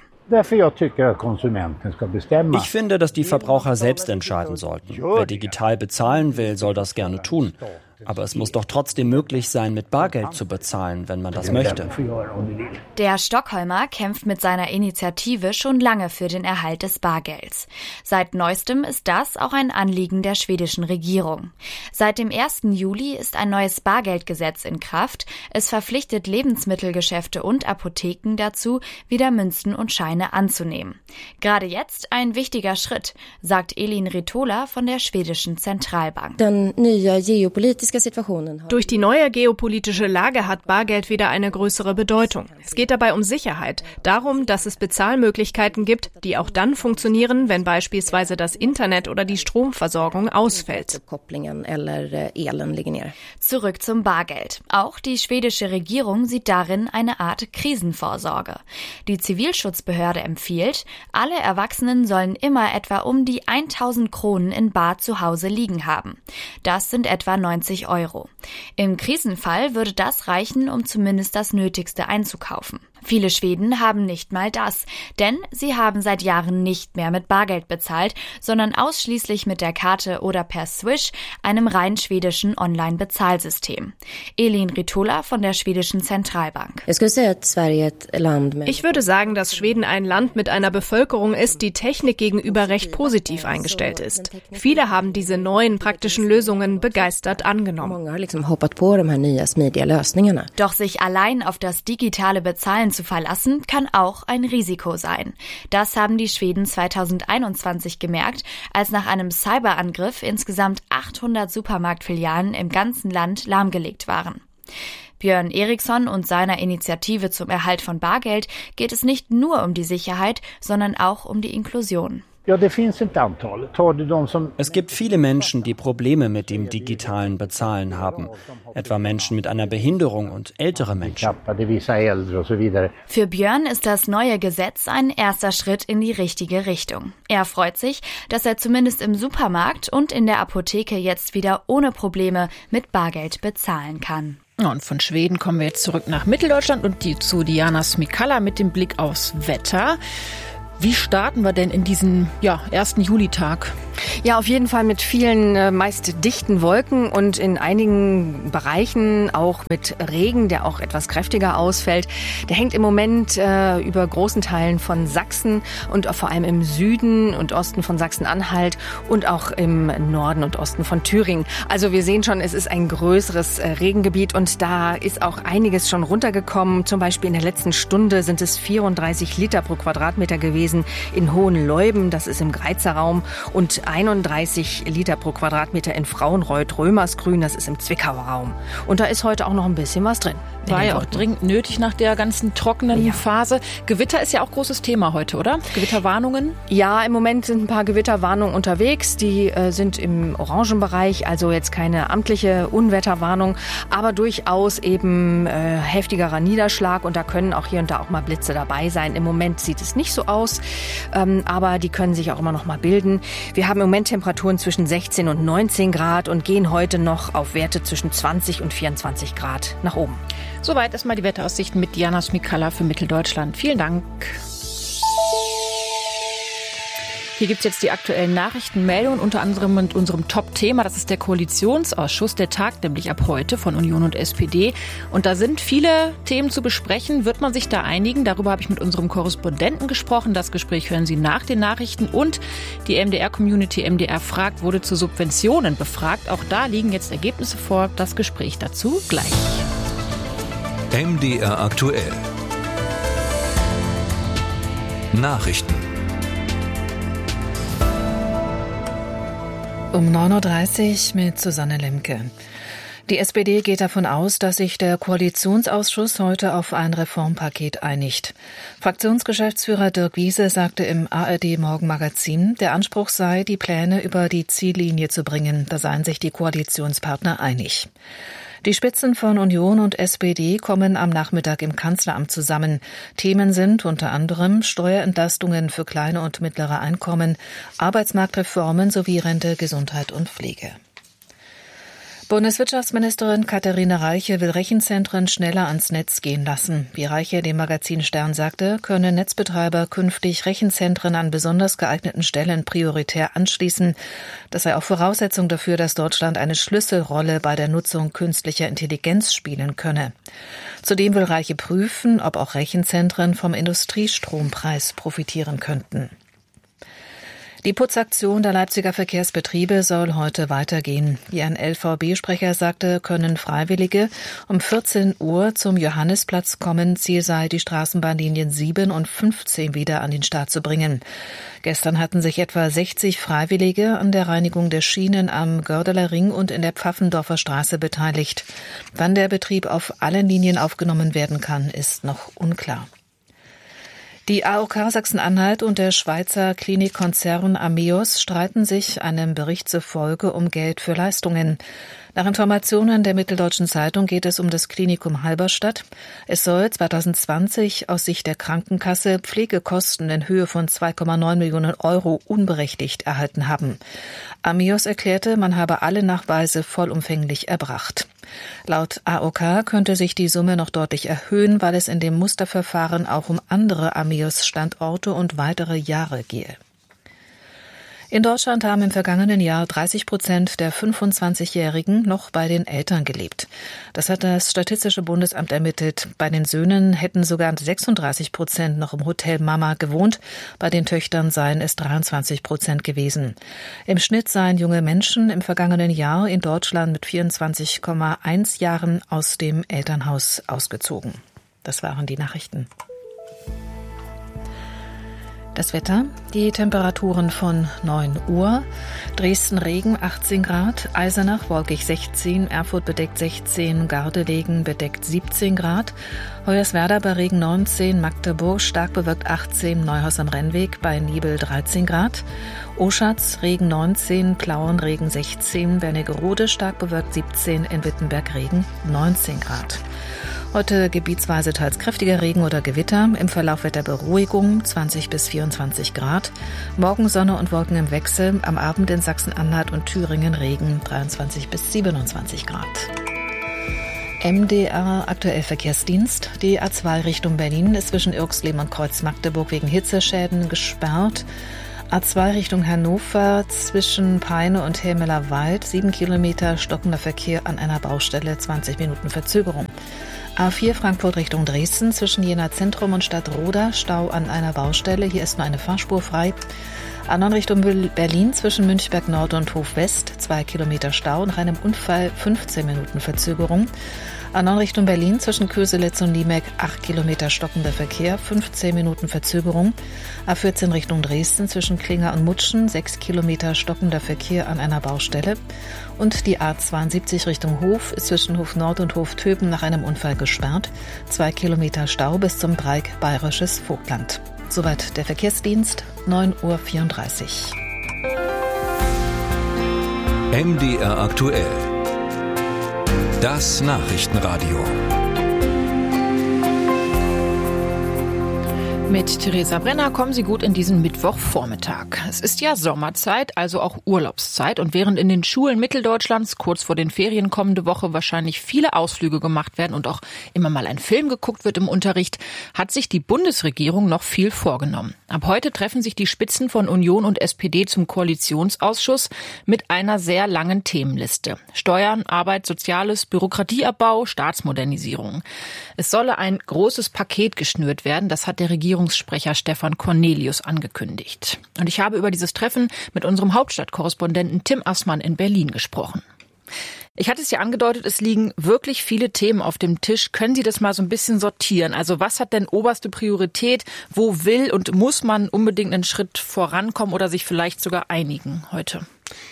Ich finde, dass die Verbraucher selbst entscheiden sollten. Wer digital bezahlen will, soll das gerne tun. Aber es muss doch trotzdem möglich sein, mit Bargeld zu bezahlen, wenn man das möchte. Der Stockholmer kämpft mit seiner Initiative schon lange für den Erhalt des Bargelds. Seit neuestem ist das auch ein Anliegen der schwedischen Regierung. Seit dem ersten Juli ist ein neues Bargeldgesetz in Kraft. Es verpflichtet Lebensmittelgeschäfte und Apotheken dazu, wieder Münzen und Scheine anzunehmen. Gerade jetzt ein wichtiger Schritt, sagt Elin Ritola von der schwedischen Zentralbank. Durch die neue geopolitische Lage hat Bargeld wieder eine größere Bedeutung. Es geht dabei um Sicherheit, darum, dass es Bezahlmöglichkeiten gibt, die auch dann funktionieren, wenn beispielsweise das Internet oder die Stromversorgung ausfällt. Zurück zum Bargeld. Auch die schwedische Regierung sieht darin eine Art Krisenvorsorge. Die Zivilschutzbehörde empfiehlt, alle Erwachsenen sollen immer etwa um die tausend Kronen in Bar zu Hause liegen haben. Das sind etwa neunzig Euro. Im Krisenfall würde das reichen, um zumindest das Nötigste einzukaufen. Viele Schweden haben nicht mal das, denn sie haben seit Jahren nicht mehr mit Bargeld bezahlt, sondern ausschließlich mit der Karte oder per Swish, einem rein schwedischen Online-Bezahlsystem. Elin Ritola von der schwedischen Zentralbank. Ich würde sagen, dass Schweden ein Land mit einer Bevölkerung ist, die Technik gegenüber recht positiv eingestellt ist. Viele haben diese neuen praktischen Lösungen begeistert angenommen. Doch sich allein auf das digitale Bezahlen zu verlassen, kann auch ein Risiko sein. Das haben die Schweden zweitausendeinundzwanzig gemerkt, als nach einem Cyberangriff insgesamt achthundert Supermarktfilialen im ganzen Land lahmgelegt waren. Björn Eriksson und seiner Initiative zum Erhalt von Bargeld geht es nicht nur um die Sicherheit, sondern auch um die Inklusion. Es gibt viele Menschen, die Probleme mit dem digitalen Bezahlen haben, etwa Menschen mit einer Behinderung und ältere Menschen. Für Björn ist das neue Gesetz ein erster Schritt in die richtige Richtung. Er freut sich, dass er zumindest im Supermarkt und in der Apotheke jetzt wieder ohne Probleme mit Bargeld bezahlen kann. Und von Schweden kommen wir jetzt zurück nach Mitteldeutschland und die, zu Diana Smikalla mit dem Blick aufs Wetter. Wie starten wir denn in diesen ja, ersten Julitag? Ja, auf jeden Fall mit vielen, äh, meist dichten Wolken und in einigen Bereichen auch mit Regen, der auch etwas kräftiger ausfällt. Der hängt im Moment äh, über großen Teilen von Sachsen und vor allem im Süden und Osten von Sachsen-Anhalt und auch im Norden und Osten von Thüringen. Also wir sehen schon, es ist ein größeres äh, Regengebiet und da ist auch einiges schon runtergekommen. Zum Beispiel in der letzten Stunde sind es vierunddreißig Liter pro Quadratmeter gewesen in Hohenleuben, das ist im Greizer Raum, und einunddreißig Liter pro Quadratmeter in Frauenreuth-Römersgrün, das ist im Zwickauer Raum. Und da ist heute auch noch ein bisschen was drin. War ja auch dringend nötig nach der ganzen trockenen ja. Phase. Gewitter ist ja auch großes Thema heute, oder? Gewitterwarnungen? Ja, im Moment sind ein paar Gewitterwarnungen unterwegs. Die äh, sind im Orangenbereich, also jetzt keine amtliche Unwetterwarnung, aber durchaus eben äh, heftigerer Niederschlag und da können auch hier und da auch mal Blitze dabei sein. Im Moment sieht es nicht so aus, ähm, aber die können sich auch immer noch mal bilden. Wir haben im Moment Temperaturen zwischen sechzehn und neunzehn Grad und gehen heute noch auf Werte zwischen zwanzig und vierundzwanzig Grad nach oben. Soweit erstmal die Wetteraussichten mit Diana Smikalla für Mitteldeutschland. Vielen Dank. Hier gibt es jetzt die aktuellen Nachrichtenmeldungen, unter anderem mit unserem Top-Thema. Das ist der Koalitionsausschuss. Der tagt nämlich ab heute von Union und S P D. Und da sind viele Themen zu besprechen. Wird man sich da einigen? Darüber habe ich mit unserem Korrespondenten gesprochen. Das Gespräch hören Sie nach den Nachrichten. Und die M D R-Community M D R fragt, wurde zu Subventionen befragt. Auch da liegen jetzt Ergebnisse vor. Das Gespräch dazu gleich. M D R aktuell. Nachrichten. Um neun Uhr dreißig mit Susanne Lemke. Die S P D geht davon aus, dass sich der Koalitionsausschuss heute auf ein Reformpaket einigt. Fraktionsgeschäftsführer Dirk Wiese sagte im A R D-Morgenmagazin, der Anspruch sei, die Pläne über die Ziellinie zu bringen. Da seien sich die Koalitionspartner einig. Die Spitzen von Union und S P D kommen am Nachmittag im Kanzleramt zusammen. Themen sind unter anderem Steuerentlastungen für kleine und mittlere Einkommen, Arbeitsmarktreformen sowie Rente, Gesundheit und Pflege. Bundeswirtschaftsministerin Katharina Reiche will Rechenzentren schneller ans Netz gehen lassen. Wie Reiche dem Magazin Stern sagte, können Netzbetreiber künftig Rechenzentren an besonders geeigneten Stellen prioritär anschließen. Das sei auch Voraussetzung dafür, dass Deutschland eine Schlüsselrolle bei der Nutzung künstlicher Intelligenz spielen könne. Zudem will Reiche prüfen, ob auch Rechenzentren vom Industriestrompreis profitieren könnten. Die Putzaktion der Leipziger Verkehrsbetriebe soll heute weitergehen. Wie ein L V B-Sprecher sagte, können Freiwillige um vierzehn Uhr zum Johannisplatz kommen. Ziel sei, die Straßenbahnlinien sieben und fünfzehn wieder an den Start zu bringen. Gestern hatten sich etwa sechzig Freiwillige an der Reinigung der Schienen am Gördeler Ring und in der Pfaffendorfer Straße beteiligt. Wann der Betrieb auf allen Linien aufgenommen werden kann, ist noch unklar. Die A O K Sachsen-Anhalt und der Schweizer Klinikkonzern Ameos streiten sich einem Bericht zufolge um Geld für Leistungen. Nach Informationen der Mitteldeutschen Zeitung geht es um das Klinikum Halberstadt. Es soll zwanzig zwanzig aus Sicht der Krankenkasse Pflegekosten in Höhe von zwei Komma neun Millionen Euro unberechtigt erhalten haben. Ameos erklärte, man habe alle Nachweise vollumfänglich erbracht. Laut A O K könnte sich die Summe noch deutlich erhöhen, weil es in dem Musterverfahren auch um andere Ameos-Standorte und weitere Jahre gehe. In Deutschland haben im vergangenen Jahr dreißig Prozent der fünfundzwanzigjährigen noch bei den Eltern gelebt. Das hat das Statistische Bundesamt ermittelt. Bei den Söhnen hätten sogar sechsunddreißig Prozent noch im Hotel Mama gewohnt. Bei den Töchtern seien es dreiundzwanzig Prozent gewesen. Im Schnitt seien junge Menschen im vergangenen Jahr in Deutschland mit vierundzwanzig Komma eins Jahren aus dem Elternhaus ausgezogen. Das waren die Nachrichten. Das Wetter, die Temperaturen von neun Uhr. Dresden Regen achtzehn Grad, Eisenach wolkig sechzehn, Erfurt bedeckt sechzehn, Gardelegen bedeckt siebzehn Grad, Hoyerswerda bei Regen neunzehn, Magdeburg stark bewölkt achtzehn, Neuhaus am Rennweg bei Nibel dreizehn Grad, Oschatz Regen neunzehn, Plauen Regen sechzehn, Wernigerode stark bewölkt siebzehn, in Wittenberg Regen neunzehn Grad. Heute gebietsweise teils kräftiger Regen oder Gewitter, im Verlauf Wetterberuhigung zwanzig bis vierundzwanzig Grad. Morgen Sonne und Wolken im Wechsel, am Abend in Sachsen-Anhalt und Thüringen Regen dreiundzwanzig bis siebenundzwanzig Grad. M D R aktuell Verkehrsdienst. Die A zwei Richtung Berlin ist zwischen Irxleben und Kreuz Magdeburg wegen Hitzeschäden gesperrt. A zwei Richtung Hannover zwischen Peine und Helmeler Wald, sieben Kilometer stockender Verkehr an einer Baustelle, zwanzig Minuten Verzögerung. A vier Frankfurt Richtung Dresden zwischen Jena Zentrum und Stadtroda, Stau an einer Baustelle, hier ist nur eine Fahrspur frei. A neun Richtung Berlin zwischen Münchberg Nord und Hof West, zwei Kilometer Stau, nach einem Unfall fünfzehn Minuten Verzögerung. A neun Richtung Berlin zwischen Köselitz und Niemek, acht Kilometer stockender Verkehr, fünfzehn Minuten Verzögerung. A vierzehn Richtung Dresden zwischen Klinger und Mutschen, sechs Kilometer stockender Verkehr an einer Baustelle. Und die A zweiundsiebzig Richtung Hof ist zwischen Hof Nord und Hof Töben nach einem Unfall gesperrt. Zwei Kilometer Stau bis zum Dreieck Bayerisches Vogtland. Soweit der Verkehrsdienst, neun Uhr vierunddreißig. M D R aktuell. Das Nachrichtenradio. Mit Theresa Brenner kommen Sie gut in diesen Mittwochvormittag. Es ist ja Sommerzeit, also auch Urlaubszeit. Und während in den Schulen Mitteldeutschlands kurz vor den Ferien kommende Woche wahrscheinlich viele Ausflüge gemacht werden und auch immer mal ein Film geguckt wird im Unterricht, hat sich die Bundesregierung noch viel vorgenommen. Ab heute treffen sich die Spitzen von Union und S P D zum Koalitionsausschuss mit einer sehr langen Themenliste. Steuern, Arbeit, Soziales, Bürokratieabbau, Staatsmodernisierung. Es solle ein großes Paket geschnürt werden, das hat der Regierungssprecher Stefan Cornelius angekündigt. Und ich habe über dieses Treffen mit unserem Hauptstadtkorrespondenten Tim Assmann in Berlin gesprochen. Ich hatte es ja angedeutet, es liegen wirklich viele Themen auf dem Tisch. Können Sie das mal so ein bisschen sortieren? Also was hat denn oberste Priorität? Wo will und muss man unbedingt einen Schritt vorankommen oder sich vielleicht sogar einigen heute?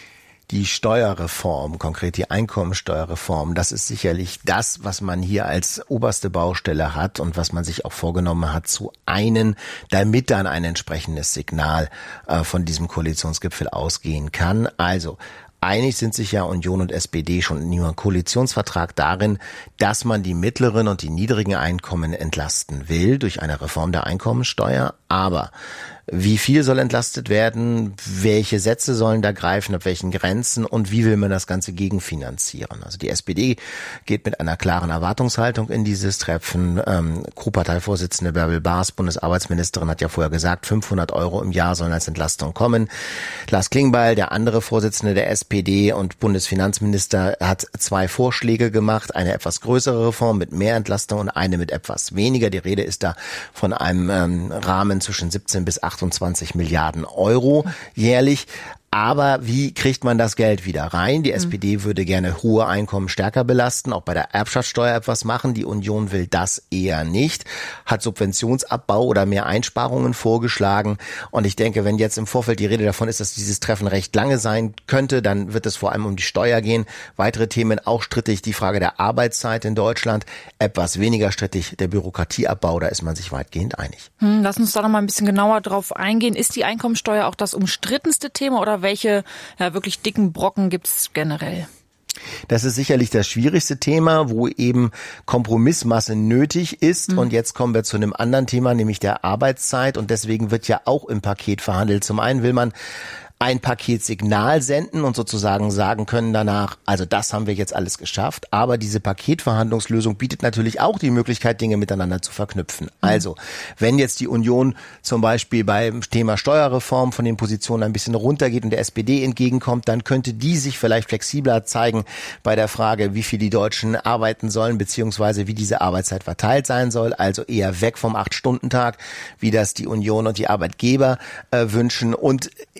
Die Steuerreform, konkret die Einkommensteuerreform, das ist sicherlich das, was man hier als oberste Baustelle hat und was man sich auch vorgenommen hat zu einen, damit dann ein entsprechendes Signal äh, von diesem Koalitionsgipfel ausgehen kann. Also einig sind sich ja Union und S P D schon in ihrem Koalitionsvertrag darin, dass man die mittleren und die niedrigen Einkommen entlasten will durch eine Reform der Einkommensteuer. Aber wie viel soll entlastet werden? Welche Sätze sollen da greifen? Ab welchen Grenzen? Und wie will man das Ganze gegenfinanzieren? Also die S P D geht mit einer klaren Erwartungshaltung in dieses Treffen. Ähm, Co-Parteivorsitzende Bärbel Baas, Bundesarbeitsministerin, hat ja vorher gesagt, fünfhundert Euro im Jahr sollen als Entlastung kommen. Lars Klingbeil, der andere Vorsitzende der S P D und Bundesfinanzminister, hat zwei Vorschläge gemacht. Eine etwas größere Reform mit mehr Entlastung und eine mit etwas weniger. Die Rede ist da von einem ähm, Rahmen zwischen siebzehn bis achtundzwanzig Milliarden Euro jährlich. Aber wie kriegt man das Geld wieder rein? Die S P D würde gerne hohe Einkommen stärker belasten, auch bei der Erbschaftssteuer etwas machen. Die Union will das eher nicht, hat Subventionsabbau oder mehr Einsparungen vorgeschlagen. Und ich denke, wenn jetzt im Vorfeld die Rede davon ist, dass dieses Treffen recht lange sein könnte, dann wird es vor allem um die Steuer gehen. Weitere Themen auch strittig, die Frage der Arbeitszeit in Deutschland, etwas weniger strittig der Bürokratieabbau, da ist man sich weitgehend einig. Hm, lass uns da noch mal ein bisschen genauer drauf eingehen. Ist die Einkommensteuer auch das umstrittenste Thema oder welche ja, wirklich dicken Brocken gibt's generell? Das ist sicherlich das schwierigste Thema, wo eben Kompromissmasse nötig ist. Mhm. Und jetzt kommen wir zu einem anderen Thema, nämlich der Arbeitszeit. Und deswegen wird ja auch im Paket verhandelt. Zum einen will man ein Paketsignal senden und sozusagen sagen können danach, also das haben wir jetzt alles geschafft. Aber diese Paketverhandlungslösung bietet natürlich auch die Möglichkeit, Dinge miteinander zu verknüpfen. Mhm. Also, wenn jetzt die Union zum Beispiel beim Thema Steuerreform von den Positionen ein bisschen runtergeht und der S P D entgegenkommt, dann könnte die sich vielleicht flexibler zeigen bei der Frage, wie viel die Deutschen arbeiten sollen, beziehungsweise wie diese Arbeitszeit verteilt sein soll. Also eher weg vom Acht-Stunden-Tag, wie das die Union und die Arbeitgeber äh, wünschen, und eher hin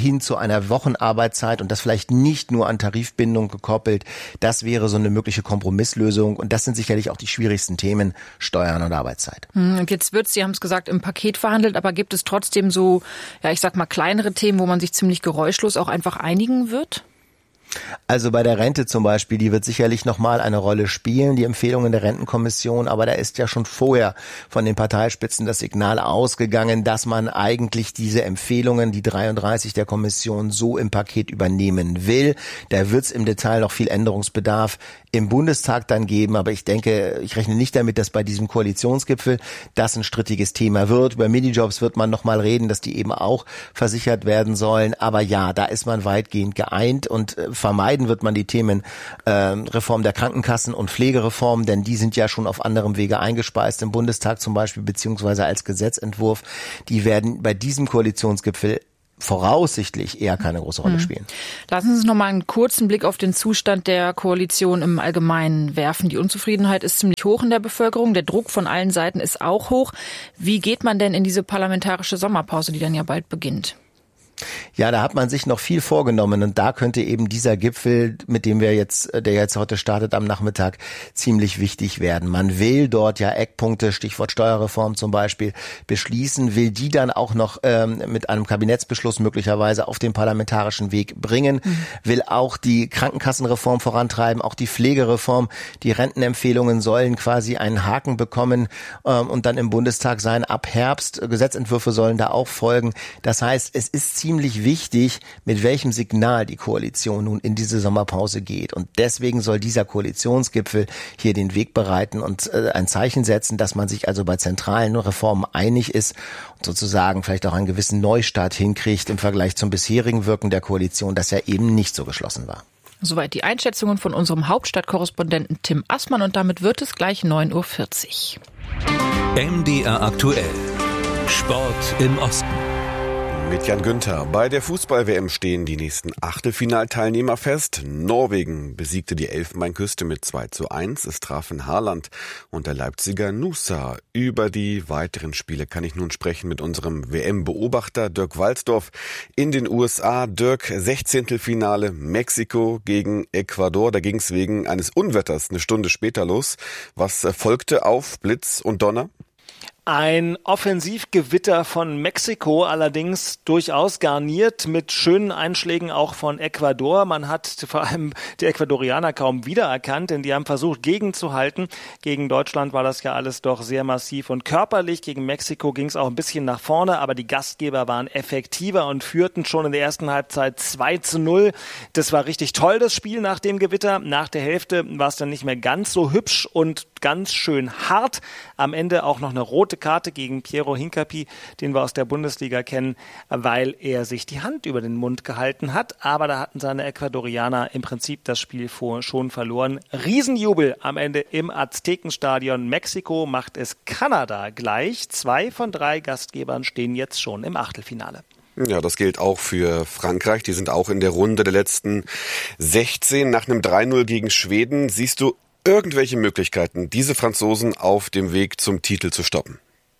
hin zu einer Wochenarbeitszeit und das vielleicht nicht nur an Tarifbindung gekoppelt. Das wäre so eine mögliche Kompromisslösung und das sind sicherlich auch die schwierigsten Themen, Steuern und Arbeitszeit. Und jetzt wird, Sie haben es gesagt, im Paket verhandelt, aber gibt es trotzdem so, ja, ich sag mal, kleinere Themen, wo man sich ziemlich geräuschlos auch einfach einigen wird? Also bei der Rente zum Beispiel, die wird sicherlich nochmal eine Rolle spielen, die Empfehlungen der Rentenkommission, aber da ist ja schon vorher von den Parteispitzen das Signal ausgegangen, dass man eigentlich diese Empfehlungen, die dreiunddreißig der Kommission, so im Paket übernehmen will. Da wird es im Detail noch viel Änderungsbedarf im Bundestag dann geben, aber ich denke, ich rechne nicht damit, dass bei diesem Koalitionsgipfel das ein strittiges Thema wird. Über Minijobs wird man nochmal reden, dass die eben auch versichert werden sollen, aber ja, da ist man weitgehend geeint und vermeiden wird man die Themen äh, Reform der Krankenkassen und Pflegereform, denn die sind ja schon auf anderem Wege eingespeist im Bundestag zum Beispiel, beziehungsweise als Gesetzentwurf. Die werden bei diesem Koalitionsgipfel voraussichtlich eher keine große Rolle spielen. Lassen Sie uns noch mal einen kurzen Blick auf den Zustand der Koalition im Allgemeinen werfen. Die Unzufriedenheit ist ziemlich hoch in der Bevölkerung. Der Druck von allen Seiten ist auch hoch. Wie geht man denn in diese parlamentarische Sommerpause, die dann ja bald beginnt? Ja, da hat man sich noch viel vorgenommen und da könnte eben dieser Gipfel, mit dem wir jetzt, der jetzt heute startet am Nachmittag, ziemlich wichtig werden. Man will dort ja Eckpunkte, Stichwort Steuerreform zum Beispiel, beschließen, will die dann auch noch ähm, mit einem Kabinettsbeschluss möglicherweise auf den parlamentarischen Weg bringen, mhm. will auch die Krankenkassenreform vorantreiben, auch die Pflegereform. Die Rentenempfehlungen sollen quasi einen Haken bekommen ähm, und dann im Bundestag sein. Ab Herbst, Gesetzentwürfe sollen da auch folgen. Das heißt, es ist ziemlich wichtig, mit welchem Signal die Koalition nun in diese Sommerpause geht. Und deswegen soll dieser Koalitionsgipfel hier den Weg bereiten und äh, ein Zeichen setzen, dass man sich also bei zentralen Reformen einig ist und sozusagen vielleicht auch einen gewissen Neustart hinkriegt im Vergleich zum bisherigen Wirken der Koalition, das ja eben nicht so geschlossen war. Soweit die Einschätzungen von unserem Hauptstadtkorrespondenten Tim Assmann und damit wird es gleich neun Uhr vierzig. M D R aktuell. Sport im Osten. Mit Jan Günther. Bei der Fußball-W M stehen die nächsten Achtelfinalteilnehmer fest. Norwegen besiegte die Elfenbeinküste mit zwei zu eins. Es trafen Haaland und der Leipziger Nusa. Über die weiteren Spiele kann ich nun sprechen mit unserem W M-Beobachter Dirk Walzdorf in den U S A. Dirk, Sechzehntelfinale Mexiko gegen Ecuador. Da ging es wegen eines Unwetters eine Stunde später los. Was folgte auf Blitz und Donner? Ein Offensivgewitter von Mexiko, allerdings durchaus garniert mit schönen Einschlägen auch von Ecuador. Man hat vor allem die Ecuadorianer kaum wiedererkannt, denn die haben versucht, gegenzuhalten. Gegen Deutschland war das ja alles doch sehr massiv und körperlich. Gegen Mexiko ging es auch ein bisschen nach vorne, aber die Gastgeber waren effektiver und führten schon in der ersten Halbzeit zwei zu null. Das war richtig toll, das Spiel nach dem Gewitter. Nach der Hälfte war es dann nicht mehr ganz so hübsch und ganz schön hart. Am Ende auch noch eine rote Karte gegen Piero Hincapié, den wir aus der Bundesliga kennen, weil er sich die Hand über den Mund gehalten hat. Aber da hatten seine Ecuadorianer im Prinzip das Spiel vor, schon verloren. Riesenjubel am Ende im Aztekenstadion. Mexiko macht es Kanada gleich. Zwei von drei Gastgebern stehen jetzt schon im Achtelfinale. Ja, das gilt auch für Frankreich. Die sind auch in der Runde der letzten sechzehn nach einem drei null gegen Schweden. Siehst du irgendwelche Möglichkeiten, diese Franzosen auf dem Weg zum Titel zu stoppen?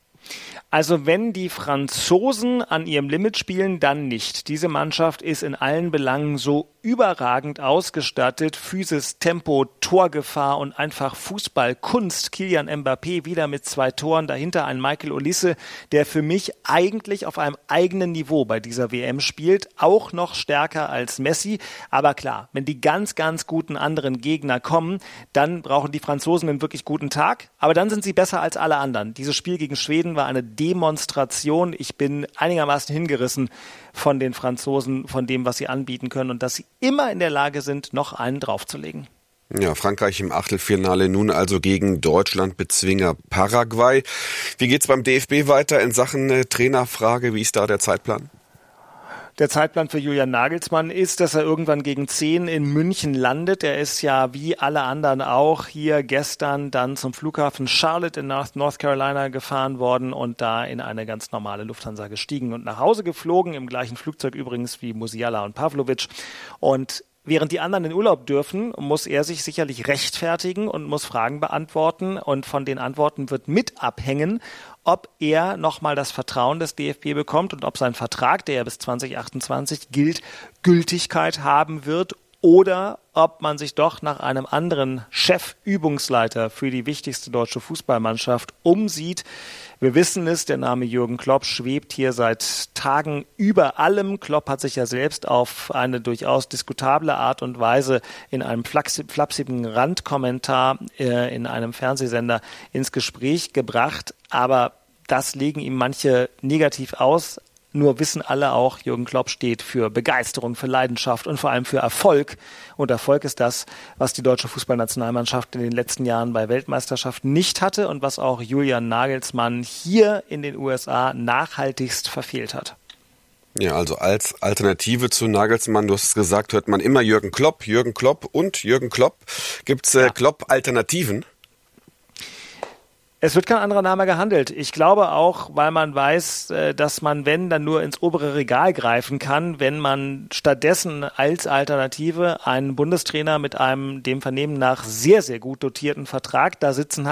Also wenn die Franzosen an ihrem Limit spielen, dann nicht. Diese Mannschaft ist in allen Belangen so überragend ausgestattet. Physis, Tempo, Torgefahr und einfach Fußballkunst. Kylian Mbappé wieder mit zwei Toren. Dahinter ein Michael Olise, der für mich eigentlich auf einem eigenen Niveau bei dieser W M spielt. Auch noch stärker als Messi. Aber klar, wenn die ganz, ganz guten anderen Gegner kommen, dann brauchen die Franzosen einen wirklich guten Tag. Aber dann sind sie besser als alle anderen. Dieses Spiel gegen Schweden war eine Demonstration. Ich bin einigermaßen hingerissen von den Franzosen, von dem, was sie anbieten können und dass sie immer in der Lage sind, noch einen draufzulegen. Ja, Frankreich im Achtelfinale nun also gegen Deutschland Bezwinger Paraguay. Wie geht's beim D F B weiter in Sachen äh, Trainerfrage? Wie ist da der Zeitplan? Der Zeitplan für Julian Nagelsmann ist, dass er irgendwann gegen zehn in München landet. Er ist ja wie alle anderen auch hier gestern dann zum Flughafen Charlotte in North Carolina gefahren worden und da in eine ganz normale Lufthansa gestiegen und nach Hause geflogen, im gleichen Flugzeug übrigens wie Musiala und Pavlovic. Und Während die anderen in Urlaub dürfen, muss er sich sicherlich rechtfertigen und muss Fragen beantworten. Und von den Antworten wird mit abhängen, ob er nochmal das Vertrauen des D F B bekommt und ob sein Vertrag, der ja bis zwanzig achtundzwanzig gilt, Gültigkeit haben wird. Oder ob man sich doch nach einem anderen Chef-Übungsleiter für die wichtigste deutsche Fußballmannschaft umsieht. Wir wissen es, der Name Jürgen Klopp schwebt hier seit Tagen über allem. Klopp hat sich ja selbst auf eine durchaus diskutable Art und Weise in einem flapsigen Randkommentar äh, in einem Fernsehsender ins Gespräch gebracht. Aber das legen ihm manche negativ aus. Nur wissen alle auch, Jürgen Klopp steht für Begeisterung, für Leidenschaft und vor allem für Erfolg. Und Erfolg ist das, was die deutsche Fußballnationalmannschaft in den letzten Jahren bei Weltmeisterschaften nicht hatte und was auch Julian Nagelsmann hier in den U S A nachhaltigst verfehlt hat. Ja, also als Alternative zu Nagelsmann, du hast es gesagt, hört man immer Jürgen Klopp, Jürgen Klopp und Jürgen Klopp. Gibt's äh, Klopp-Alternativen? Es wird kein anderer Name gehandelt. Ich glaube auch, weil man weiß, dass man, wenn, dann nur ins obere Regal greifen kann, wenn man stattdessen als Alternative einen Bundestrainer mit einem dem Vernehmen nach sehr, sehr gut dotierten Vertrag da sitzen hat.